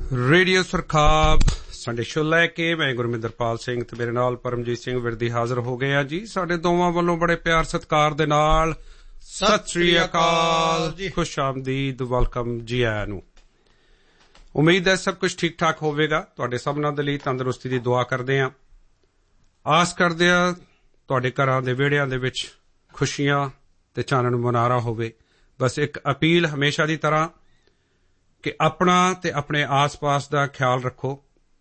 Radio ਸਰਖਾਬ Sunday show ਲੈ ਕੇ ਮੈਂ ਗੁਰਮਿੰਦਰਪਾਲ ਸਿੰਘ ਤੇ ਮੇਰੇ ਨਾਲ ਪਰਮਜੀਤ ਸਿੰਘ ਵਿਰਦੀ ਹਾਜ਼ਰ ਹੋ ਗਏ ਆ ਜੀ। ਸਾਡੇ ਦੋਵਾਂ ਵੱਲੋਂ ਬੜੇ ਪਿਆਰ ਸਤਿਕਾਰ ਦੇ ਨਾਲ ਸਤਿ ਸ੍ਰੀ ਅਕਾਲ, ਖੁਸ਼ ਆਮਦੀਦ, ਵੈਲਕਮ ਜੀ ਆਇਆਂ ਨੂੰ। ਉਮੀਦ ਹੈ ਸਭ ਕੁਝ ਠੀਕ ਠਾਕ ਹੋਵੇਗਾ। ਤੁਹਾਡੇ ਸਭਨਾਂ ਦੇ ਲਈ ਤੰਦਰੁਸਤੀ ਦੀ ਦੁਆ ਕਰਦੇ ਹਾਂ। ਆਸ ਕਰਦੇ ਹਾਂ ਤੁਹਾਡੇ ਘਰਾਂ ਦੇ ਵਿਹੜਿਆਂ ਦੇ ਵਿੱਚ ਖੁਸ਼ੀਆਂ ਤੇ ਚਾਨਣ ਮੁਨਾਰਾ ਹੋਵੇ। ਬਸ ਇੱਕ ਅਪੀਲ ਹਮੇਸ਼ਾ ਦੀ ਤਰ੍ਹਾਂ ਕਿ ਆਪਣਾ ਤੇ ਆਪਣੇ ਆਸ-ਪਾਸ ਦਾ ਖਿਆਲ ਰੱਖੋ।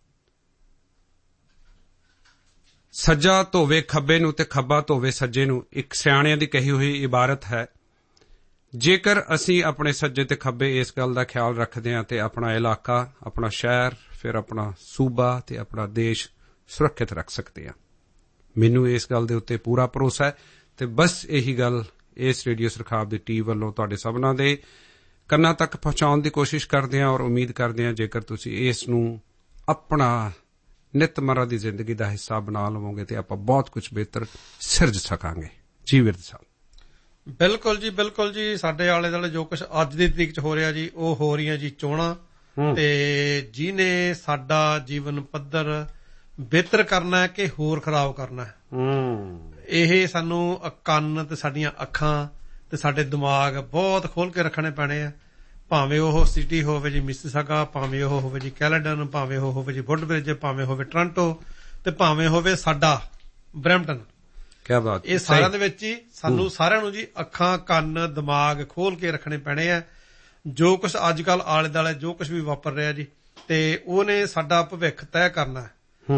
ਸੱਜਾ ਧੋਵੇ ਖੱਬੇ ਨੂੰ ਤੇ ਖੱਬਾ ਧੋਵੇ ਸੱਜੇ ਨੂੰ, ਇੱਕ ਸਿਆਣਿਆਂ ਦੀ ਕਹੀ ਹੋਈ ਇਬਾਰਤ ਹੈ। ਜੇਕਰ ਅਸੀਂ ਆਪਣੇ ਸੱਜੇ ਤੇ ਖੱਬੇ ਇਸ ਗੱਲ ਦਾ ਖਿਆਲ ਰੱਖਦੇ ਹਾਂ ਤੇ ਆਪਣਾ ਇਲਾਕਾ, ਆਪਣਾ ਸ਼ਹਿਰ, ਫਿਰ ਆਪਣਾ ਸੂਬਾ ਤੇ ਆਪਣਾ ਦੇਸ਼ ਸੁਰੱਖਿਅਤ ਰੱਖ ਸਕਦੇ ਹਾਂ। ਮੈਨੂੰ ਇਸ ਗੱਲ ਦੇ ਉੱਤੇ ਪੂਰਾ ਭਰੋਸਾ ਹੈ ਤੇ ਬਸ ਇਹੀ ਗੱਲ ਇਸ ਰੇਡੀਓ ਸਰਖਾਬ ਦੀ ਟੀਮ ਵੱਲੋਂ ਤੁਹਾਡੇ ਸਭਨਾਂ ਦੇ ਕੰਨਾਂ ਤੱਕ ਪਹੁੰਚਾਉਣ ਦੀ ਕੋਸ਼ਿਸ਼ ਕਰਦੇ ਹਾਂ ਔਰ ਉਮੀਦ ਕਰਦੇ ਹਾਂ ਜੇਕਰ ਤੁਸੀਂ ਇਸ ਨੂੰ ਆਪਣਾ ਨਿਤਮਰਾ ਦੀ ਜ਼ਿੰਦਗੀ ਦਾ ਹਿੱਸਾ ਬਣਾ ਲਵੋਗੇ ਤੇ ਆਪਾਂ ਬਹੁਤ ਕੁਝ ਬਿਹਤਰ ਸਿਰਜ ਸਕਾਂਗੇ। ਜੀ ਵਿਰਦ ਸਾਹਿਬ। ਬਿਲਕੁਲ ਜੀ, ਬਿਲਕੁਲ ਜੀ। ਸਾਡੇ ਆਲੇ ਦੁਆਲੇ ਜੋ ਕੁਝ ਅੱਜ ਦੀ ਤਰੀਕ 'ਚ ਹੋ ਰਿਹਾ ਜੀ, ਉਹ ਹੋ ਰਹੀਆਂ ਜੀ ਚੋਣਾਂ, ਤੇ ਜਿਹਨੇ ਸਾਡਾ ਜੀਵਨ ਪੱਧਰ ਬਿਹਤਰ ਕਰਨਾ ਹੈ ਕਿ ਹੋਰ ਖਰਾਬ ਕਰਨਾ ਹੈ, ਇਹ ਸਾਨੂੰ ਕੰਨ ਤੇ ਸਾਡੀਆਂ ਅੱਖਾਂ ਤੇ ਸਾਡੇ ਦਿਮਾਗ ਬਹੁਤ ਖੋਲ ਕੇ ਰੱਖਣੇ ਪੈਣੇ ਆ। ਭਾਵੇਂ ਉਹ ਸਿਟੀ ਹੋਵੇ ਜੀ ਮਿਸੀਸਾਗਾ, ਭਾਵੇਂ ਉਹ ਹੋਵੇ ਜੀ ਕੈਲੇਡਨ, ਭਾਵੇਂ ਉਹ ਹੋਵੇ ਜੀ ਵੁੱਡਬ੍ਰਿਜ, ਭਾਵੇਂ ਹੋਵੇ ਟੋਰਾਂਟੋ, ਤੇ ਭਾਵੇਂ ਹੋਵੇ ਸਾਡਾ ਬਰੈਂਪਟਨ। ਕਿਆ ਬਾਤ। ਇਹ ਸਾਰਿਆਂ ਦੇ ਵਿੱਚ ਹੀ ਸਾਨੂੰ ਸਾਰਿਆਂ ਨੂੰ ਜੀ ਅੱਖਾਂ, ਕੰਨ, ਦਿਮਾਗ ਖੋਲ ਕੇ ਰੱਖਣੇ ਪੈਣੇ ਆ। ਜੋ ਕੁਛ ਅੱਜ ਕੱਲ੍ਹ ਆਲੇ ਦੁਆਲੇ ਜੋ ਕੁਛ ਵੀ ਵਾਪਰ ਰਿਹਾ ਜੀ, ਤੇ ਉਹਨੇ ਸਾਡਾ ਭਵਿੱਖ ਤੈਅ ਕਰਨਾ।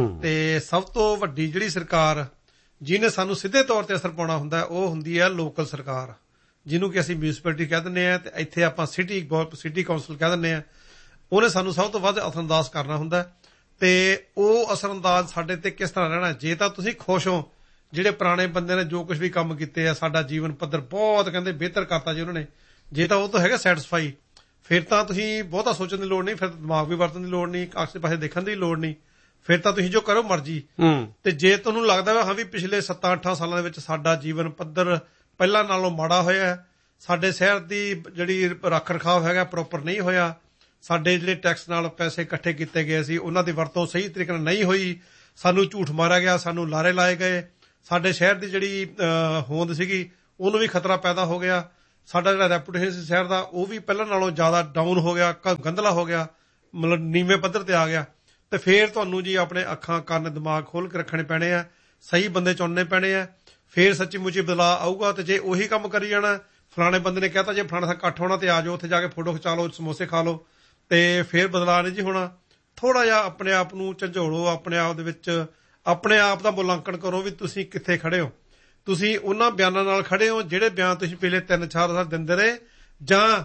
ਤੇ ਸਭ ਤੋਂ ਵੱਡੀ ਜਿਹੜੀ ਸਰਕਾਰ ਜਿਹਨੇ ਸਾਨੂੰ ਸਿੱਧੇ ਤੌਰ ਤੇ ਅਸਰ ਪਾਉਣਾ ਹੁੰਦਾ ਉਹ ਹੁੰਦੀ ਹੈ ਲੋਕਲ ਸਰਕਾਰ, ਜਿਹਨੂੰ ਕਿ ਅਸੀਂ ਮਿਊਨਿਸਪੈਲਿਟੀ ਕਹਿ ਦਿੰਦੇ ਹਾਂ, ਤੇ ਇੱਥੇ ਆਪਾਂ ਸਿਟੀ ਕੌਂਸਲ ਕਹਿ ਦਿੰਦੇ ਹਾਂ। ਉਹਨੇ ਸਾਨੂੰ ਸਭ ਤੋਂ ਵੱਧ ਅਸਰਅੰਦਾਜ਼ ਕਰਨਾ ਹੁੰਦਾ, ਤੇ ਉਹ ਅਸਰਅੰਦਾਜ਼ ਸਾਡੇ ਤੇ ਕਿਸ ਤਰ੍ਹਾਂ ਰਹਿਣਾ। ਜੇ ਤਾਂ ਤੁਸੀਂ ਖੁਸ਼ ਹੋ, ਜਿਹੜੇ ਪੁਰਾਣੇ ਬੰਦੇ ਨੇ ਜੋ ਕੁਝ ਵੀ ਕੰਮ ਕੀਤੇ ਆ, ਸਾਡਾ ਜੀਵਨ ਪੱਧਰ ਬਹੁਤ ਕਹਿੰਦੇ ਬਿਹਤਰ ਕਰਤਾ ਜੀ ਉਹਨਾਂ ਨੇ, ਜੇ ਤਾਂ ਉਹ ਤੋਂ ਹੈਗਾ ਸੈਟਿਸਫਾਈ, ਫਿਰ ਤਾਂ ਤੁਸੀਂ ਬਹੁਤਾ ਸੋਚਣ ਦੀ ਲੋੜ ਨਹੀਂ, ਫਿਰ ਦਿਮਾਗ ਵੀ ਵਰਤਣ ਦੀ ਲੋੜ ਨਹੀਂ, ਆਸੇ ਪਾਸੇ ਦੇਖਣ ਦੀ ਲੋੜ ਨਹੀਂ, ਫਿਰ ਤਾਂ ਤੁਸੀਂ ਜੋ ਕਰੋ ਮਰਜ਼ੀ। ਤੇ ਜੇ ਤੁਹਾਨੂੰ ਲੱਗਦਾ ਵਾ ਹਾਂ ਵੀ ਪਿਛਲੇ 7-8 ਸਾਲਾਂ ਦੇ ਵਿੱਚ ਸਾਡਾ ਜੀਵਨ ਪੱਧਰ ਪਹਿਲਾਂ ਨਾਲੋਂ ਮਾੜਾ ਹੋਇਆ, ਸਾਡੇ ਸ਼ਹਿਰ ਦੀ ਜਿਹੜੀ ਰੱਖ ਰਖਾਵ ਹੈਗਾ ਪ੍ਰੋਪਰ ਨਹੀਂ ਹੋਇਆ, ਸਾਡੇ ਜਿਹੜੇ ਟੈਕਸ ਨਾਲ ਪੈਸੇ ਇਕੱਠੇ ਕੀਤੇ ਗਏ ਸੀ ਉਹਨਾਂ ਦੀ ਵਰਤੋਂ ਸਹੀ ਤਰੀਕੇ ਨਾਲ ਨਹੀਂ ਹੋਈ, ਸਾਨੂੰ ਝੂਠ ਮਾਰਿਆ ਗਿਆ, ਸਾਨੂੰ ਲਾਰੇ ਲਾਏ ਗਏ, ਸਾਡੇ ਸ਼ਹਿਰ ਦੀ ਜਿਹੜੀ ਹੋਂਦ ਸੀਗੀ ਉਹਨੂੰ ਵੀ ਖਤਰਾ ਪੈਦਾ ਹੋ ਗਿਆ, ਸਾਡਾ ਜਿਹੜਾ ਰੈਪੂਟੇਸ਼ਨ ਸੀ ਸ਼ਹਿਰ ਦਾ ਉਹ ਵੀ ਪਹਿਲਾਂ ਨਾਲੋਂ ਜ਼ਿਆਦਾ ਡਾਊਨ ਹੋ ਗਿਆ, ਗੰਧਲਾ ਹੋ ਗਿਆ, ਮਤਲਬ ਨੀਵੇਂ ਪੱਧਰ ਤੇ ਆ ਗਿਆ। ਤੇ ਫਿਰ ਤੁਹਾਨੂੰ ਜੀ ਆਪਣੇ ਅੱਖਾਂ, ਕੰਨ, ਦਿਮਾਗ ਖੋਲ ਕੇ ਰੱਖਣੇ ਪੈਣੇ ਆ, ਸਹੀ ਬੰਦੇ ਚੁਣਨੇ ਪੈਣੇ ਆ, ਫਿਰ ਸੱਚੀ ਮੁੱਚੀ ਬਦਲਾਅ ਆਊਗਾ। ਤੇ ਜੇ ਉਹੀ ਕੰਮ ਕਰੀ ਜਾਣਾ, ਫਲਾਣੇ ਬੰਦੇ ਨੇ ਕਹਿਤਾ ਜੇ ਫਲਾਣਾ ਇਕੱਠ ਹੋਣਾ ਤੇ ਆ ਜਾਓ, ਉੱਥੇ ਜਾ ਕੇ ਫੋਟੋ ਖਿਚਾ ਲਓ, ਸਮੋਸੇ ਖਾ ਲਓ, ਤੇ ਫਿਰ ਬਦਲਾਅ ਨਹੀਂ ਜੀ ਹੋਣਾ। ਥੋੜ੍ਹਾ ਜਿਹਾ ਆਪਣੇ ਆਪ ਨੂੰ ਝੰਜੋੜੋ, ਆਪਣੇ ਆਪ ਦੇ ਵਿੱਚ ਆਪਣੇ ਆਪ ਦਾ ਮੁਲਾਂਕਣ ਕਰੋ ਵੀ ਤੁਸੀਂ ਕਿੱਥੇ ਖੜੇ ਹੋ। ਤੁਸੀਂ ਉਹਨਾਂ ਬਿਆਨਾਂ ਨਾਲ ਖੜੇ ਹੋ ਜਿਹੜੇ ਬਿਆਨ ਤੁਸੀਂ ਪਿਛਲੇ 3-4 ਸਾਲ ਦਿੰਦੇ ਰਹੇ, ਜਾਂ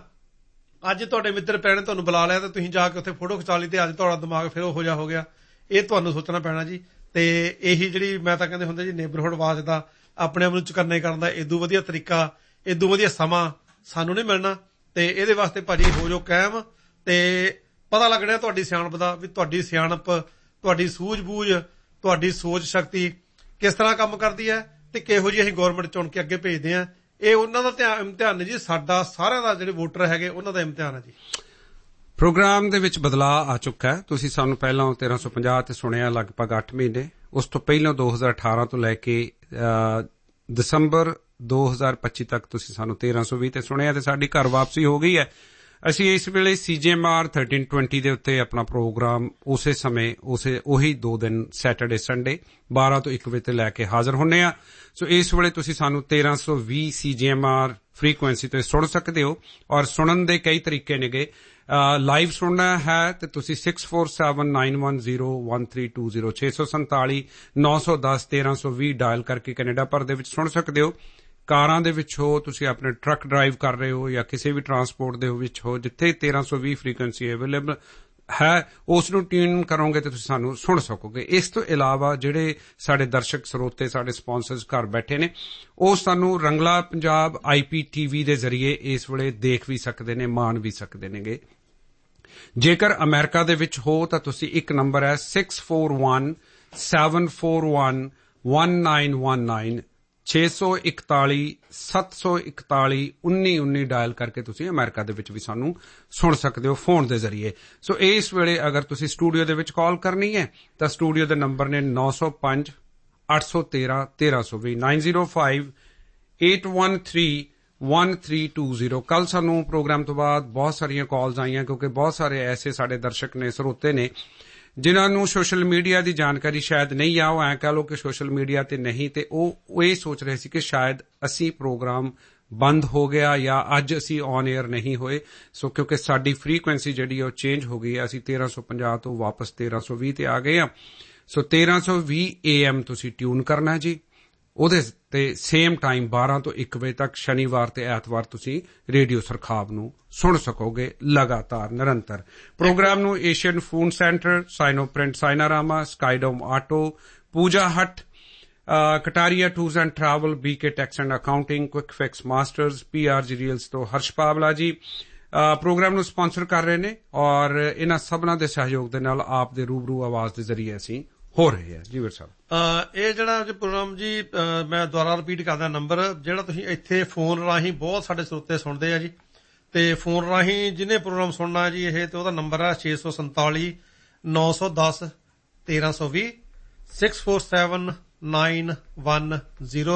ਅੱਜ ਤੁਹਾਡੇ ਮਿੱਤਰ ਪੈਣੇ ਤੁਹਾਨੂੰ ਬੁਲਾ ਲਿਆ ਤੇ ਤੁਸੀਂ ਜਾ ਕੇ ਉੱਥੇ ਫੋਟੋ ਖਿਚਾ ਲਈ ਤੇ ਅੱਜ ਤੁਹਾਡਾ ਦਿਮਾਗ ਫਿਰ ਉਹੋ ਜਿਹਾ ਹੋ ਗਿਆ। ਇਹ ਤੁਹਾਨੂੰ ਸੋਚਣਾ ਪੈਣਾ ਜੀ। ਤੇ ਇਹੀ ਜਿਹੜੀ ਮੈਂ ਤਾਂ ਕਹਿੰਦੇ ਹੁੰਦੇ ਜੀ ਨੇਬਰਹੁੱਡ ਵਾਚ ਦਾ ਆਪਣੇ ਆਪ ਨੂੰ ਚੁਕੰਨੇ ਕਰਨ ਦਾ ਇਦੋਂ ਵਧੀਆ ਤਰੀਕਾ, ਇਦੋਂ ਵਧੀਆ ਸਮਾਂ ਸਾਨੂੰ ਨਹੀਂ ਮਿਲਣਾ। ਤੇ ਇਹਦੇ ਵਾਸਤੇ ਭਾਜੀ ਹੋ ਜਾਓ ਕਾਇਮ, ਤੇ ਪਤਾ ਲੱਗਣਾ ਤੁਹਾਡੀ ਸਿਆਣਪ ਦਾ ਵੀ ਤੁਹਾਡੀ ਸਿਆਣਪ, ਤੁਹਾਡੀ ਸੂਝ-ਬੂਝ, ਤੁਹਾਡੀ ਸੋਚ ਸ਼ਕਤੀ ਕਿਸ ਤਰ੍ਹਾਂ ਕੰਮ ਕਰਦੀ ਹੈ ਤੇ ਕਿਹੋ ਜਿਹੀ ਅਸੀਂ ਗੌਰਮੈਂਟ ਚੁਣ ਕੇ ਅੱਗੇ ਭੇਜਦੇ ਹਾਂ। ਇਹ ਉਹਨਾਂ ਦਾ ਇਮਤਿਹਾਨ ਹੈ ਜੀ, ਸਾਡਾ ਸਾਰਿਆਂ ਦਾ ਜਿਹੜੇ ਵੋਟਰ ਹੈਗੇ ਉਹਨਾਂ ਦਾ ਇਮਤਿਹਾਨ ਹੈ ਜੀ। ਪ੍ਰੋਗਰਾਮ ਦੇ ਵਿੱਚ ਬਦਲਾਅ ਆ ਚੁੱਕਾ ਹੈ। ਤੁਸੀਂ ਸਾਨੂੰ ਪਹਿਲਾਂ 1350 ਤੇ ਸੁਣਿਆ ਲਗਭਗ 8 ਮਹੀਨੇ, ਉਸ ਤੋਂ ਪਹਿਲਾਂ 2018 ਤੋਂ ਲੈ ਕੇ ਦਸੰਬਰ 2025 ਤੱਕ ਤੁਸੀਂ ਸਾਨੂੰ 1320 ਤੇ ਸੁਣਿਆ, ਤੇ ਸਾਡੀ ਘਰ ਵਾਪਸੀ ਹੋ ਗਈ ਹੈ। ਅਸੀਂ ਇਸ ਵੇਲੇ CJMR 1320 ਦੇ ਉੱਤੇ ਆਪਣਾ ਪ੍ਰੋਗਰਾਮ ਉਸੇ ਸਮੇਂ ਉਹੀ 2 ਦਿਨ ਸੈਟਰਡੇ ਸੰਡੇ 12 ਤੋਂ 1 ਵਜੇ ਤੇ ਲੈ ਕੇ ਹਾਜ਼ਰ ਹੁੰਦੇ ਹਾਂ। ਸੋ ਇਸ ਵੇਲੇ ਤੁਸੀਂ ਸਾਨੂੰ 1320 CJMR ਫ੍ਰੀਕੁਐਂਸੀ ਤੇ ਸੁਣ ਸਕਦੇ ਹੋ, ਔਰ ਸੁਣਨ ਦੇ ਕਈ ਤਰੀਕੇ ਨੇਗੇ। ਲਾਈਵ ਸੁਣਨਾ ਹੈ ਤੇ ਤੁਸੀਂ 6479101320 647-910-1320 ਡਾਇਲ ਕਰਕੇ ਕੈਨੇਡਾ ਭਰ ਦੇ ਵਿੱਚ ਸੁਣ ਸਕਦੇ ਹੋ। ਕਾਰਾਂ ਦੇ ਵਿੱਚ ਹੋ, ਤੁਸੀਂ ਆਪਣੇ ਟਰੱਕ ਡਰਾਈਵ ਕਰ ਰਹੇ ਹੋ, ਜਾਂ ਕਿਸੇ ਵੀ ਟਰਾਂਸਪੋਰਟ ਦੇ ਵਿੱਚ ਹੋ, ਜਿੱਥੇ 1320 ਫ੍ਰੀਕੁਐਂਸੀ ਅਵੇਲੇਬਲ ਹੈ ਉਸ ਨੂੰ ਟਿਊਨ ਕਰੋਗੇ ਤੇ ਤੁਸੀਂ ਸਾਨੂੰ ਸੁਣ ਸਕੋਗੇ। ਇਸ ਤੋਂ ਇਲਾਵਾ ਜਿਹੜੇ ਸਾਡੇ ਦਰਸ਼ਕ ਸਰੋਤੇ, ਸਾਡੇ ਸਪਾਂਸਰਸ ਘਰ ਬੈਠੇ ਨੇ, ਉਹ ਸਾਨੂੰ ਰੰਗਲਾ ਪੰਜਾਬ IPTV ਦੇ ਜ਼ਰੀਏ ਇਸ ਵੇਲੇ ਦੇਖ ਵੀ ਸਕਦੇ ਨੇ, ਮਾਣ ਵੀ ਸਕਦੇ ਨੇਗੇ। ਜੇਕਰ ਅਮਰੀਕਾ ਦੇ ਵਿੱਚ ਹੋ ਤਾਂ ਤੁਸੀਂ ਇੱਕ ਨੰਬਰ ਹੈ 6417411919 641 741 1919 ਡਾਇਲ ਕਰਕੇ ਤੁਸੀਂ ਅਮਰੀਕਾ ਦੇ ਵਿੱਚ ਵੀ ਸਾਨੂੰ ਸੁਣ ਸਕਦੇ ਹੋ ਫੋਨ ਦੇ ਜ਼ਰੀਏ। ਸੋ ਇਸ ਵੇਲੇ ਅਗਰ ਤੁਸੀਂ ਸਟੂਡੀਓ ਦੇ ਵਿੱਚ ਕਾਲ ਕਰਨੀ ਹੈ ਤਾਂ ਸਟੂਡੀਓ ਦੇ ਨੰਬਰ ਨੇ 905 813 1320 905 813 1320। ਕੱਲ ਸਾਨੂੰ ਪ੍ਰੋਗਰਾਮ ਤੋਂ ਬਾਅਦ ਬਹੁਤ ਸਾਰੀਆਂ ਕਾਲਸ ਆਈਆਂ ਕਿਉਂਕਿ ਬਹੁਤ ਸਾਰੇ ਐਸੇ ਸਾਡੇ ਦਰਸ਼ਕ ਨੇ, ਸਰੋਤੇ ਨੇ ਜਿਨ੍ਹਾਂ ਨੂੰ ਸੋਸ਼ਲ ਮੀਡੀਆ ਦੀ ਜਾਣਕਾਰੀ ਸ਼ਾਇਦ ਨਹੀਂ ਆ। ਉਹ ਐਂ ਕਹਿ ਲਓ ਕਿ ਸੋਸ਼ਲ ਮੀਡੀਆ ਤੇ ਨਹੀਂ, ਤੇ ਉਹ ਇਹ ਸੋਚ ਰਹੇ ਸੀ ਕਿ ਸ਼ਾਇਦ ਅਸੀਂ ਪ੍ਰੋਗਰਾਮ ਬੰਦ ਹੋ ਗਿਆ ਜਾਂ ਅੱਜ ਅਸੀਂ ਔਨ 에ਅਰ ਨਹੀਂ ਹੋਏ। ਸੋ ਕਿਉਂਕਿ ਸਾਡੀ ਫ੍ਰੀਕੁਐਂਸੀ ਜਿਹੜੀ ਉਹ ਚੇਂਜ ਹੋ ਗਈ ਹੈ, ਅਸੀਂ 1350 ਤੋਂ ਵਾਪਸ 1320 ਤੇ ਆ ਗਏ ਹਾਂ। ਸੋ 1320 AM ਤੁਸੀਂ ਟਿਊਨ ਕਰਨਾ ਜੀ, ਉਹਦੇ ਤੇ ਸੇਮ ਟਾਈਮ 12 ਤੋਂ 1 ਵਜੇ ਤੱਕ ਸ਼ਨੀਵਾਰ ਤੇ ਐਤਵਾਰ ਤੁਸੀਂ ਰੇਡੀਓ ਸਰਖਾਬ ਨੂੰ ਸੁਣ ਸਕੋਗੇ ਲਗਾਤਾਰ ਨਿਰੰਤਰ। ਪ੍ਰੋਗਰਾਮ ਨੂੰ Asian food centre, ਸਾਈਨੋ print, ਸਾਈਨਾਰਾਮਾ, ਸਕਾਈਡੋਮ auto, Pooja hut, Kataria tours and travel, BK tax and accounting, quick fix masters, PRG reels ਤੋਂ ਹਰਸ਼ ਪਾਵਲਾ ਜੀ ਪ੍ਰੋਗਰਾਮ ਨੂੰ ਸਪਾਂਸਰ ਕਰ ਰਹੇ ਨੇ ਔਰ ਇਹਨਾਂ ਸਭਨਾਂ ਦੇ ਸਹਿਯੋਗ ਦੇ ਨਾਲ ਆਪ ਦੇ ਰੂਬਰੂ ਆਵਾਜ਼ ਦੇ ਜ਼ਰੀਏ ਅਸੀਂ ਹੋ ਰਹੇ ਹੈ। ਜੀ ਵੀਰ ਸਾਹਿਬ, ਇਹ ਜਿਹੜਾ ਪ੍ਰੋਗਰਾਮ ਜੀ ਮੈਂ ਦੁਬਾਰਾ ਰਿਪੀਟ ਕਰਦਾ ਨੰਬਰ ਜਿਹੜਾ ਤੁਸੀਂ ਇੱਥੇ ਫੋਨ ਰਾਹੀਂ ਬਹੁਤ ਸਾਡੇ ਸਰੋਤੇ ਸੁਣਦੇ ਆ ਜੀ, ਤੇ ਫੋਨ ਰਾਹੀਂ ਜਿਹਨੇ ਪ੍ਰੋਗਰਾਮ ਸੁਣਨਾ ਜੀ ਇਹ ਤੇ ਉਹਦਾ ਨੰਬਰ ਹੈ 647 910 1320 647 910